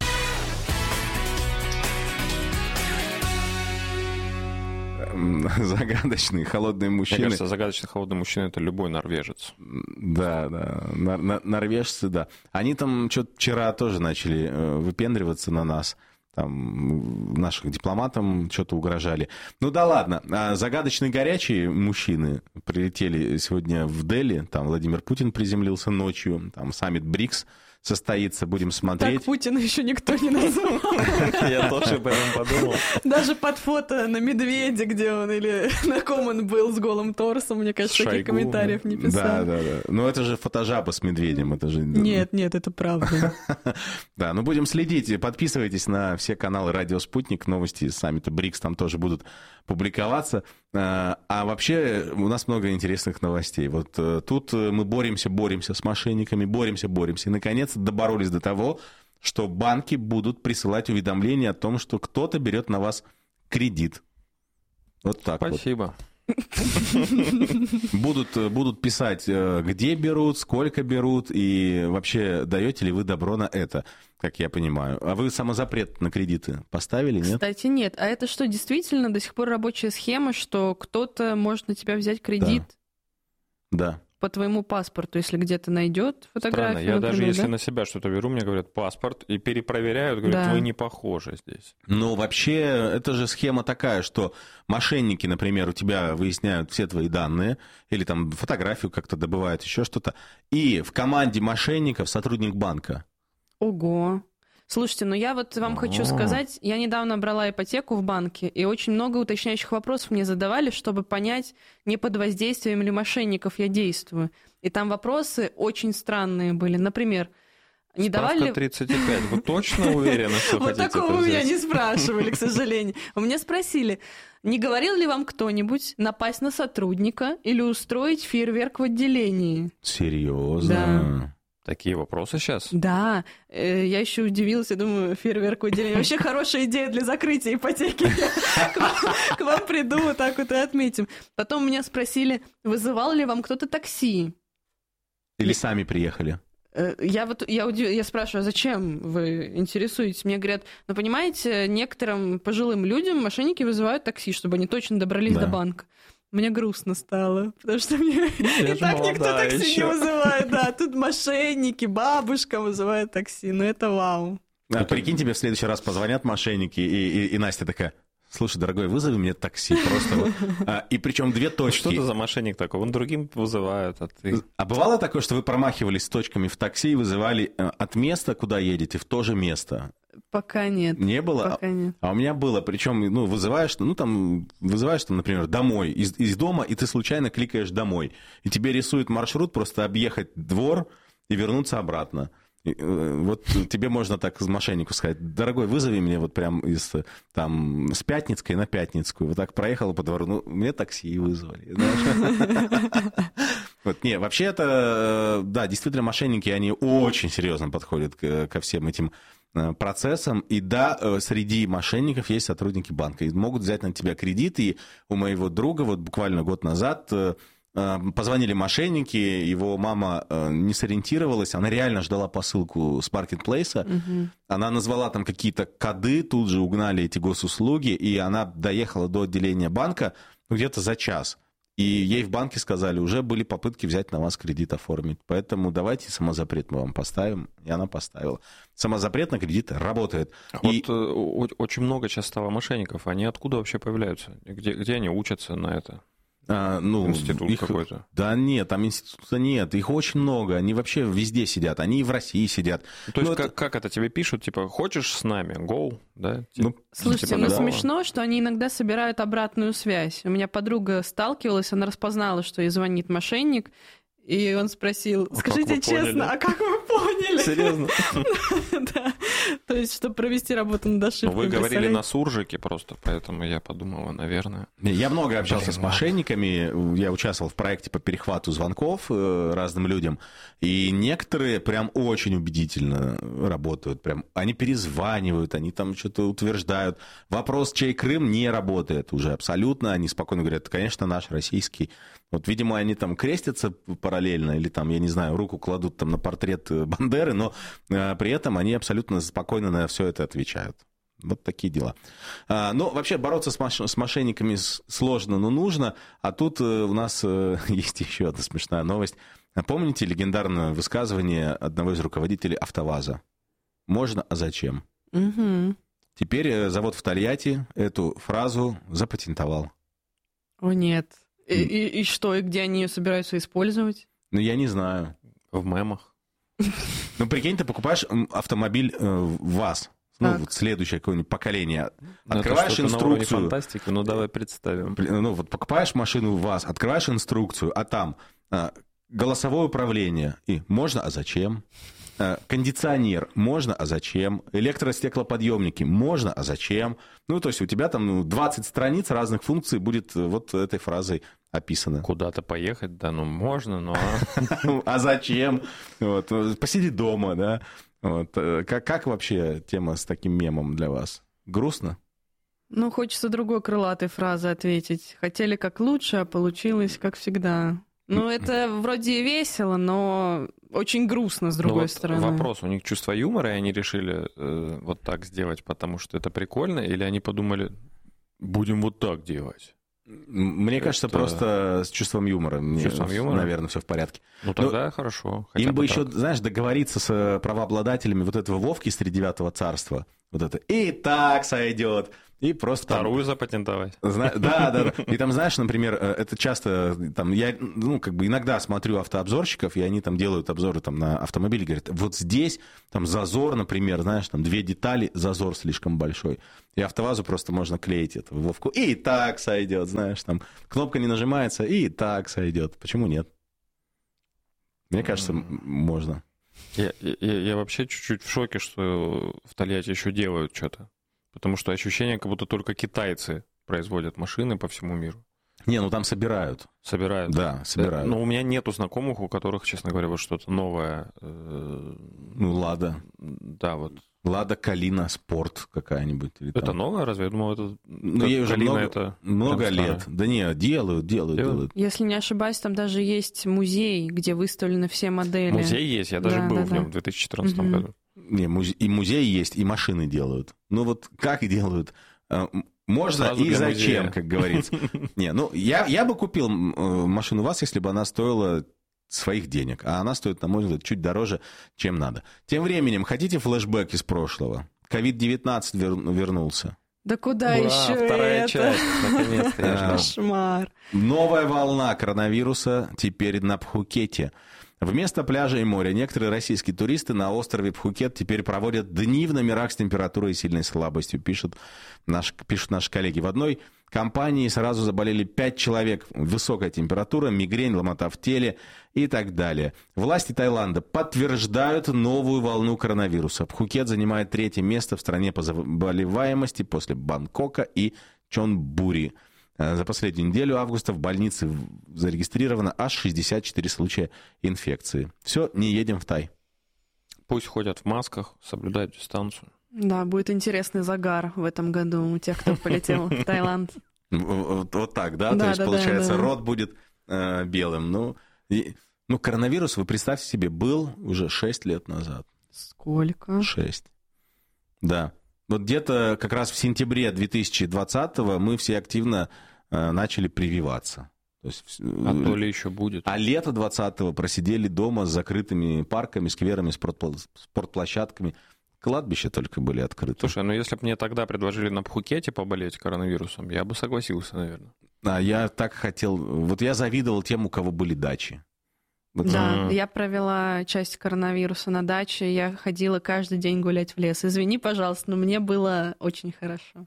Загадочные, холодные мужчины. Мне кажется, загадочный, холодный мужчина — это любой норвежец. Да, да, нор- норвежцы, да. Они там что-то вчера тоже начали выпендриваться на нас. там наших дипломатам что-то угрожали. Ну да ладно. А загадочные горячие мужчины прилетели сегодня в Дели. Там Владимир Путин приземлился ночью. Там саммит БРИКС состоится, будем смотреть. Так Путина еще никто не назвал. Я тоже об этом подумал. Даже под фото на медведе, где он, или на ком он был с голым торсом, мне кажется, таких комментариев не писал. Да, да, да. Ну это же фотожаба с медведем, это же... Нет, нет, это правда. Да, ну будем следить. Подписывайтесь на все каналы «Радио Спутник». Новости саммита БРИКС там тоже будут публиковаться. А вообще у нас много интересных новостей. Вот тут мы боремся, боремся с мошенниками, боремся, боремся. И, наконец, доборолись до того, что банки будут присылать уведомления о том, что кто-то берет на вас кредит. Вот так вот. Спасибо. Будут, будут писать, где берут, сколько берут, и вообще даете ли вы добро на это, как я понимаю. А вы самозапрет на кредиты поставили, нет? Кстати, нет. А это что, действительно до сих пор рабочая схема, что кто-то может на тебя взять кредит? Да. Да. По твоему паспорту, если где-то найдет фотографию. Странно. Я например, даже если да? на себя что-то беру, мне говорят паспорт, и перепроверяют, говорят, Да. вы не похожи здесь. Ну, вообще, это же схема такая, что мошенники, например, у тебя выясняют все твои данные, или там фотографию как-то добывают, еще что-то, и в команде мошенников сотрудник банка. Ого. Слушайте, ну я вот вам хочу сказать, я недавно брала ипотеку в банке, и очень много уточняющих вопросов мне задавали, чтобы понять, не под воздействием ли мошенников я действую. И там вопросы очень странные были. Например, не давали... Справка тридцать пять. Вы точно уверены, что Вот хотите такого это у меня взять? не спрашивали, к сожалению. У меня спросили, не говорил ли вам кто-нибудь напасть на сотрудника или устроить фейерверк в отделении? Серьезно? Да. Такие вопросы сейчас? Да, э, я еще удивилась, я думаю, фейерверк в отделении. Вообще хорошая идея для закрытия ипотеки. К вам- К вам приду, вот так вот и отметим. Потом меня спросили, вызывал ли вам кто-то такси? Или сами приехали? Э, Я вот я, удив- я спрашиваю, а зачем вы интересуетесь? Мне говорят, ну понимаете, некоторым пожилым людям мошенники вызывают такси, чтобы они точно добрались Да. до банка. Мне грустно стало, потому что мне я и же так никто молодая такси еще. не вызывает. Да, тут мошенники, бабушка вызывает такси. Ну это вау. А, прикинь, тебе в следующий раз позвонят мошенники, и, и, и Настя такая: слушай, дорогой, вызови мне такси. Просто вот. А, и причем две точки. Что ты за мошенник такой? Вон другим вызывают, а ты... А бывало такое, что вы промахивались с точками в такси и вызывали э, от места, куда едете, в то же место? Пока нет. Не было? Пока нет. А у меня было, причем, ну, вызываешь, ну, там, вызываешь, там, например, домой, из, из дома, и ты случайно кликаешь домой. И тебе рисует маршрут просто объехать двор и вернуться обратно. И, э, вот тебе можно так мошеннику сказать: дорогой, вызови мне вот прям из, там, с Пятницкой на Пятницкую. Вот так проехала по двору, ну, мне такси вызвали. Вот, не, вообще это, да, действительно, мошенники, они очень серьезно подходят ко всем этим процессам. И да, среди мошенников есть сотрудники банка. И могут взять на тебя кредит. И у моего друга вот буквально год назад позвонили мошенники, его мама не сориентировалась, она реально ждала посылку с маркетплейса. Угу. Она назвала там какие-то коды, тут же угнали эти госуслуги, и она доехала до отделения банка ну, где-то за час. И ей в банке сказали, уже были попытки взять на вас кредит оформить. Поэтому давайте самозапрет мы вам поставим. И она поставила. Самозапрет на кредит работает. И... Вот очень много сейчас стало мошенников. Они откуда вообще появляются? Где, где они учатся на это? А, ну, Институт их... какой-то? Да нет, там института нет. Их очень много. Они вообще везде сидят. Они и в России сидят. То есть ну, как, это... как это тебе пишут? Типа, хочешь с нами? Go? Да? Ну, Слушайте, типа, ну да. смешно, что они иногда собирают обратную связь. У меня подруга сталкивалась, она распознала, что ей звонит мошенник, и он спросил, А скажите честно, а как вы поняли? Серьезно? Да. То есть, чтобы провести работу над ошибкой. Вы говорили на суржике просто, поэтому я подумала, наверное. Я много общался с мошенниками. Я участвовал в проекте по перехвату звонков разным людям. И некоторые прям очень убедительно работают. Прям они перезванивают, они там что-то утверждают. Вопрос, чей Крым, не работает уже абсолютно. Они спокойно говорят, конечно, наш российский. Вот, видимо, они там крестятся параллельно или там, я не знаю, руку кладут там на портрет Бандеры, но э, при этом они абсолютно спокойно на все это отвечают. Вот такие дела. А, но вообще бороться с, мош- с мошенниками сложно, но нужно. А тут э, у нас э, есть еще одна смешная новость. Помните легендарное высказывание одного из руководителей АвтоВАЗа? Можно, а зачем? Угу. Теперь завод в Тольятти эту фразу запатентовал. О, нет. И, и, и что, и где они ее собираются использовать? Ну, я не знаю. В мемах. Ну, прикинь, ты покупаешь автомобиль э, ВАЗ, ну, вот следующее какое-нибудь поколение. Открываешь это инструкцию. Фантастика, ну давай представим. Ну, вот покупаешь машину ВАЗ, открываешь инструкцию, а там э, голосовое управление. И можно, а зачем? Э, кондиционер можно, а зачем? Электростеклоподъемники можно, а зачем? Ну, то есть у тебя там ну, двадцать страниц разных функций будет вот этой фразой описано. Куда-то поехать, да, ну можно, но... А зачем? Посиди дома, да? Как вообще тема с таким мемом для вас? Грустно? Ну, хочется другой крылатой фразы ответить. Хотели как лучше, а получилось как всегда. Ну, это вроде весело, но очень грустно, с другой вот стороны. Вопрос, у них чувство юмора, и они решили э, вот так сделать, потому что это прикольно, или они подумали, будем вот так делать? Мне это... кажется, просто с чувством юмора. С чувством юмора? Наверное, все в порядке. Ну, тогда Но хорошо. Им бы так. еще, знаешь, договориться с правообладателями вот этого Вовки из тридевятого царства. Вот это «и так сойдет». И просто вторую там, запатентовать. Зна, да, да, да. И там, знаешь, например, это часто, там, я, ну, как бы иногда смотрю автообзорщиков, и они там делают обзоры там, на автомобили, говорят, вот здесь там зазор, например, знаешь, там две детали, зазор слишком большой. И АвтоВАЗу просто можно клеить эту Вовку. И так сойдет, знаешь, там кнопка не нажимается, и так сойдет. Почему нет? Мне кажется, mm. можно. Я, я, я вообще чуть-чуть в шоке, что в Тольятти еще делают что-то. Потому что ощущение, как будто только китайцы производят машины по всему миру. Не, ну там собирают. Собирают? Да, собирают. Но у меня нету знакомых, у которых, честно говоря, вот что-то новое. Ну, Лада. Да, вот. Лада Калина Спорт какая-нибудь. Или это там. новое? Разве? Я думал, это... Ну, ей уже Калина много, это много лет. Да не, делают, делают, делают, делают. Если не ошибаюсь, там даже есть музей, где выставлены все модели. Музей есть, я даже да, был да, в нем да. в две тысячи четырнадцатом угу. году. Не, музе... и музей есть, и машины делают. Ну вот как делают? Можно Сразу и зачем, музея. Как говорится. Не, ну я, я бы купил машину ВАЗ, если бы она стоила своих денег. А она стоит, на мой взгляд, чуть дороже, чем надо. Тем временем, хотите флешбэк из прошлого? ковид девятнадцать вер... вернулся. Да куда Ура, еще вторая это? часть, наконец-то. Я ждал. Кошмар. Новая волна коронавируса теперь на Пхукете. Вместо пляжа и моря некоторые российские туристы на острове Пхукет теперь проводят дни в номерах с температурой и сильной слабостью, пишут, наш, пишут наши коллеги. В одной компании сразу заболели пять человек. Высокая температура, мигрень, ломота в теле и так далее. Власти Таиланда подтверждают новую волну коронавируса. Пхукет занимает третье место в стране по заболеваемости после Бангкока и Чонбури. За последнюю неделю августа в больнице зарегистрировано аж шестьдесят четыре случая инфекции. Все, не едем в Тай. Пусть ходят в масках, соблюдают дистанцию. Да, будет интересный загар в этом году у тех, кто полетел в Таиланд. Вот, вот так, да? да То есть, да, получается, да, да. рот будет э, белым. Ну, и, ну, коронавирус, вы представьте себе, был уже шесть лет назад. Сколько? Шесть. Да. Вот где-то как раз в сентябре две тысячи двадцатого мы все активно э, начали прививаться. То есть, а то ли еще будет. А лето двадцатого просидели дома с закрытыми парками, скверами, спортплощадками. Кладбища только были открыты. Слушай, ну если бы мне тогда предложили на Пхукете поболеть коронавирусом, я бы согласился, наверное. А я так хотел... Вот я завидовал тем, у кого были дачи. Вот. Да, а-а-а. Я провела часть коронавируса на даче, я ходила каждый день гулять в лес. Извини, пожалуйста, но мне было очень хорошо.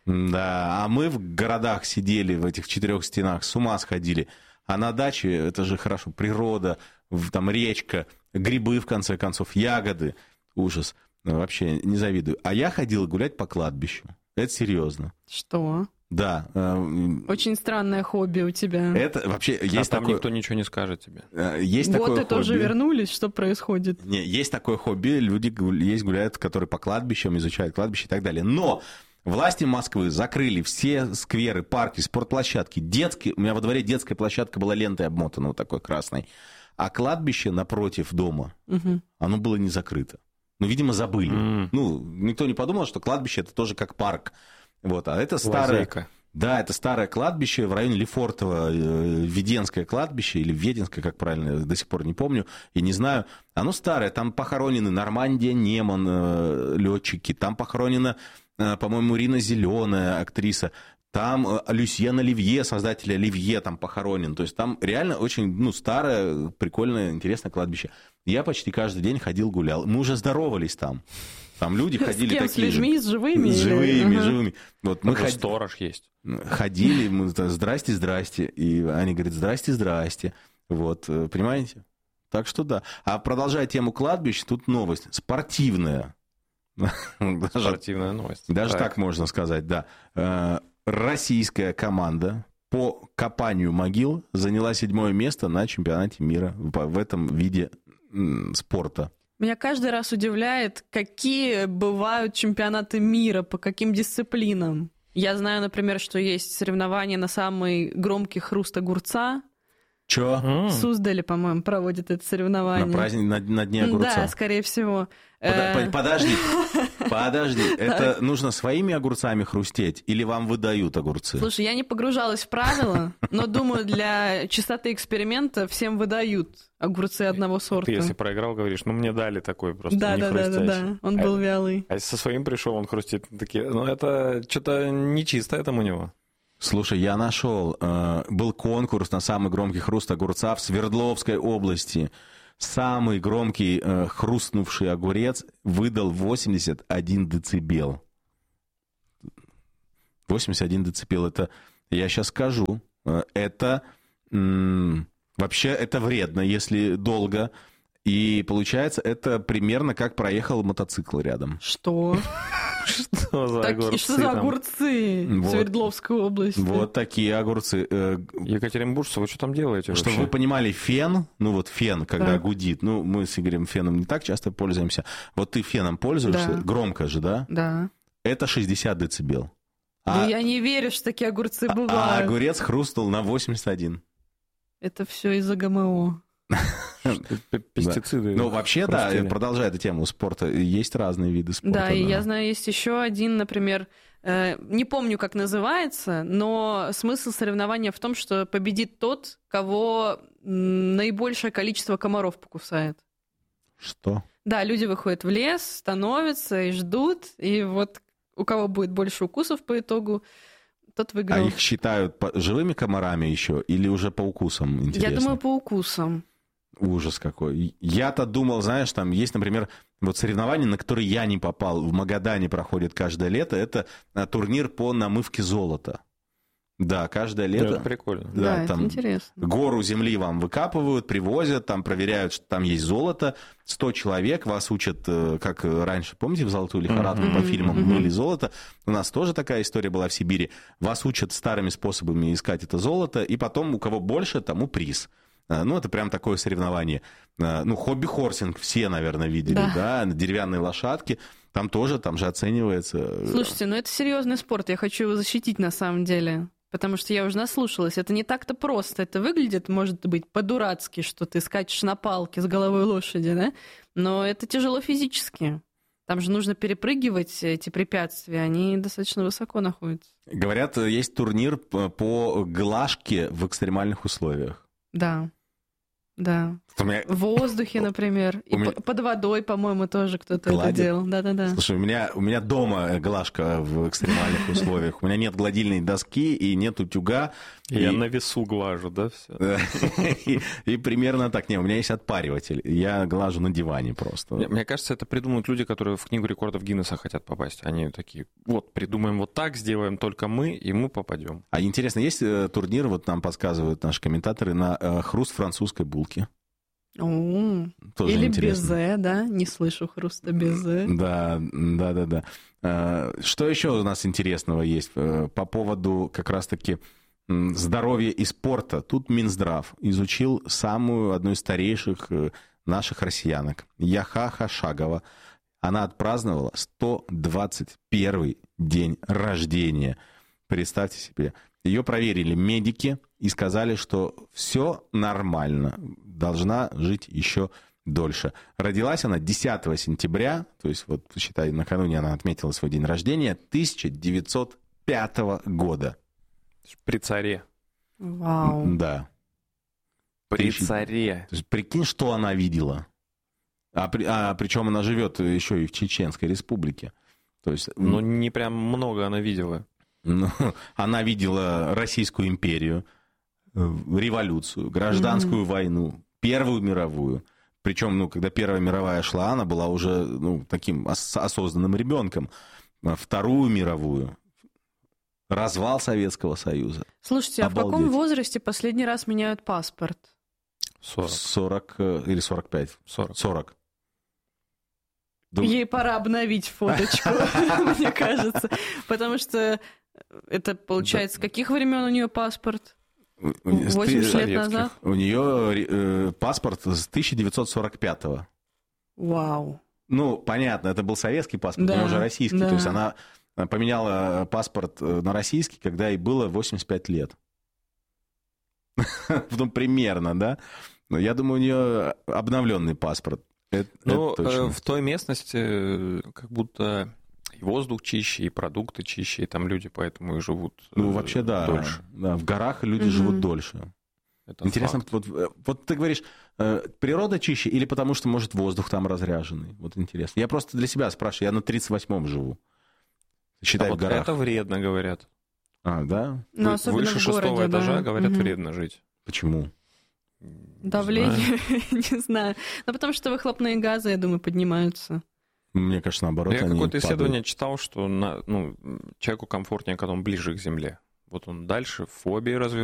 Да, а мы в городах сидели, в этих четырех стенах, с ума сходили. А на даче это же хорошо, природа, там речка, грибы, в конце концов, ягоды. Ужас. Вообще не завидую. А я ходил гулять по кладбищу. Это серьезно. Что? Да. Очень странное хобби у тебя. Это вообще есть а там такое... никто ничего не скажет тебе. Есть вот такое и тоже хобби. Вернулись, что происходит? Не, есть такое хобби, люди есть гуляют, которые по кладбищам изучают кладбище и так далее. Но власти Москвы закрыли все скверы, парки, спортплощадки, детские. У меня во дворе детская площадка была лентой обмотана, вот такой красной. А кладбище напротив дома, угу. оно было не закрыто. Ну, видимо, забыли. Mm. Ну, никто не подумал, что кладбище это тоже как парк. Вот, а это старое... Лазейка. Да, это старое кладбище в районе Лефортово, Веденское кладбище, или Веденское, как правильно, до сих пор не помню и не знаю. Оно старое, там похоронены Нормандия, Неман, летчики, там похоронена по-моему, Рина Зеленая, актриса. Там Люсьен Оливье, создатель Оливье, там похоронен. То есть там реально очень, ну, старое, прикольное, интересное кладбище. Я почти каждый день ходил, гулял. Мы уже здоровались там. Там люди ходили с кем? такие с людьми, же. С живыми? С живыми, ага. живыми. Вот мы ход... Сторож есть. Ходили, мы, здрасте, здрасте. И они говорят, здрасте, здрасте. Вот, понимаете? Так что да. А продолжая тему кладбищ, тут новость спортивная. Спортивная новость. Даже так. так можно сказать, да. Российская команда по копанию могил заняла седьмое место на чемпионате мира в этом виде спорта. Меня каждый раз удивляет, какие бывают чемпионаты мира, по каким дисциплинам. Я знаю, например, что есть соревнования на самый громкий хруст огурца. Чё? В Суздале, по-моему, проводят это соревнование. На праздник, на, на дне огурца? Да, скорее всего. Под, подожди, подожди. Это нужно своими огурцами хрустеть или вам выдают огурцы? Слушай, я не погружалась в правила, но думаю, для чистоты эксперимента всем выдают огурцы одного сорта. Ты если проиграл, говоришь, ну мне дали такой просто да, не да, хрустящий. Да, да, да, он был а, вялый. А если со своим пришел, он хрустит, такие, ну это что-то нечисто там у него. Слушай, я нашел, э, был конкурс на самый громкий хруст огурца в Свердловской области. Самый громкий э, хрустнувший огурец выдал восемьдесят один децибел. восемьдесят один децибел, это, я сейчас скажу, э, это м- вообще это вредно, если долго. И получается, это примерно как проехал мотоцикл рядом. Что? Что за так, огурцы? Что за огурцы вот, в Свердловской области? Вот такие огурцы. Екатеринбуржцы, вы что там делаете? Чтобы вы понимали, фен, ну вот фен, когда так. гудит, ну мы с Игорем феном не так часто пользуемся. Вот ты феном пользуешься, да. Громко же, да? Да. Это шестьдесят децибел. А... Ну я не верю, что такие огурцы бывают. А огурец хрустнул на восемьдесят один. Это все из-за ГМО. Пестициды. Ну, вообще, да, продолжая эту тему спорта, есть разные виды спорта. Да, и я знаю, есть еще один, например, не помню, как называется, но смысл соревнования в том, что победит тот, кого наибольшее количество комаров покусает. Что? Да, люди выходят в лес, становятся и ждут, и вот у кого будет больше укусов по итогу, тот выиграл. А их считают живыми комарами еще или уже по укусам? Интересно. Я думаю, по укусам. Ужас какой. Я-то думал, знаешь, там есть, например, вот соревнования, на которые я не попал, в Магадане проходит каждое лето, это турнир по намывке золота. Да, каждое лето. Это прикольно. Да, да, там это интересно. Гору земли вам выкапывают, привозят, там проверяют, что там есть золото. Сто человек вас учат, как раньше, помните, в «Золотую лихорадку» mm-hmm. по фильмам mm-hmm. мыли золото? У нас тоже такая история была в Сибири. Вас учат старыми способами искать это золото, и потом у кого больше, тому приз. Ну, это прям такое соревнование. Ну, хобби-хорсинг все, наверное, видели, да. да, деревянные лошадки. Там тоже, там же оценивается... Слушайте, ну это серьезный спорт, я хочу его защитить на самом деле. Потому что я уже наслушалась, это не так-то просто. Это выглядит, может быть, по-дурацки, что ты скачешь на палке с головой лошади, да? Но это тяжело физически. Там же нужно перепрыгивать эти препятствия, они достаточно высоко находятся. Говорят, есть турнир по глажке в экстремальных условиях. Да. Да. Меня... В воздухе, например. И меня... под водой, по-моему, тоже кто-то Гладит. это делал. Да-да-да. Слушай, у меня, у меня дома глажка в экстремальных условиях. У меня нет гладильной доски и нет утюга. Я и... на весу глажу, да, все? И примерно так. Не, у меня есть отпариватель. Я глажу на диване просто. Мне кажется, это придумают люди, которые в книгу рекордов Гиннесса хотят попасть. Они такие, вот, придумаем вот так, сделаем только мы, и мы попадем. А интересно, есть турнир, вот нам подсказывают наши комментаторы, на хруст французской булки? О, или безе, да? Не слышу хруста безе. Да, да, да, да. Что еще у нас интересного есть по поводу как раз-таки здоровья и спорта? Тут Минздрав изучил самую, одну из старейших наших россиянок, Яха Хашагова. Она отпраздновала сто двадцать первый день рождения. Представьте себе. Ее проверили медики и сказали, что все нормально, должна жить еще дольше. Родилась она десятого сентября, то есть, вот, считай, накануне она отметила свой день рождения, тысяча девятьсот пятого года. При царе. Вау. Да. При царе. То есть, прикинь, что она видела. А, при, а причем она живет еще и в Чеченской республике. То есть, ну, не прям много она видела. Ну, она видела Российскую империю, революцию, гражданскую mm-hmm. войну, Первую мировую. Причем, ну, когда Первая мировая шла, она была уже ну, таким ос- осознанным ребенком. Вторую мировую. Развал Советского Союза. Слушайте, Обалдеть. А в каком возрасте последний раз меняют паспорт? сорок. сорок или сорок пять? сорок. сорок. Ей пора обновить фоточку, мне кажется. Потому что это, получается, с каких времен у нее паспорт? восемьдесят лет назад? У нее э, паспорт с тысяча девятьсот сорок пятого. Вау. Ну, понятно, это был советский паспорт, да, но уже российский. Да. То есть она поменяла паспорт на российский, когда ей было восемьдесят пять лет. Ну, примерно, да? Но я думаю, у нее обновленный паспорт. Это, ну, это в той местности как будто и воздух чище, и продукты чище, и там люди поэтому и живут ну, вообще, да, дольше. Да, в горах люди mm-hmm. живут дольше. Это интересно, вот, вот ты говоришь, природа чище или потому что, может, воздух там разряженный? Вот интересно. Я просто для себя спрашиваю, я на тридцать восьмом живу. Считай, а в вот горах. Это вредно, говорят. А, да? Ну, Вы, выше шестого этажа, да. говорят, угу. вредно жить. Почему? Давление, не знаю. Ну, потому что выхлопные газы, я думаю, поднимаются. Мне кажется, наоборот, я они какое-то исследование падают. читал, что на, ну, человеку комфортнее, когда он ближе к земле. Вот он дальше, фобии развивается.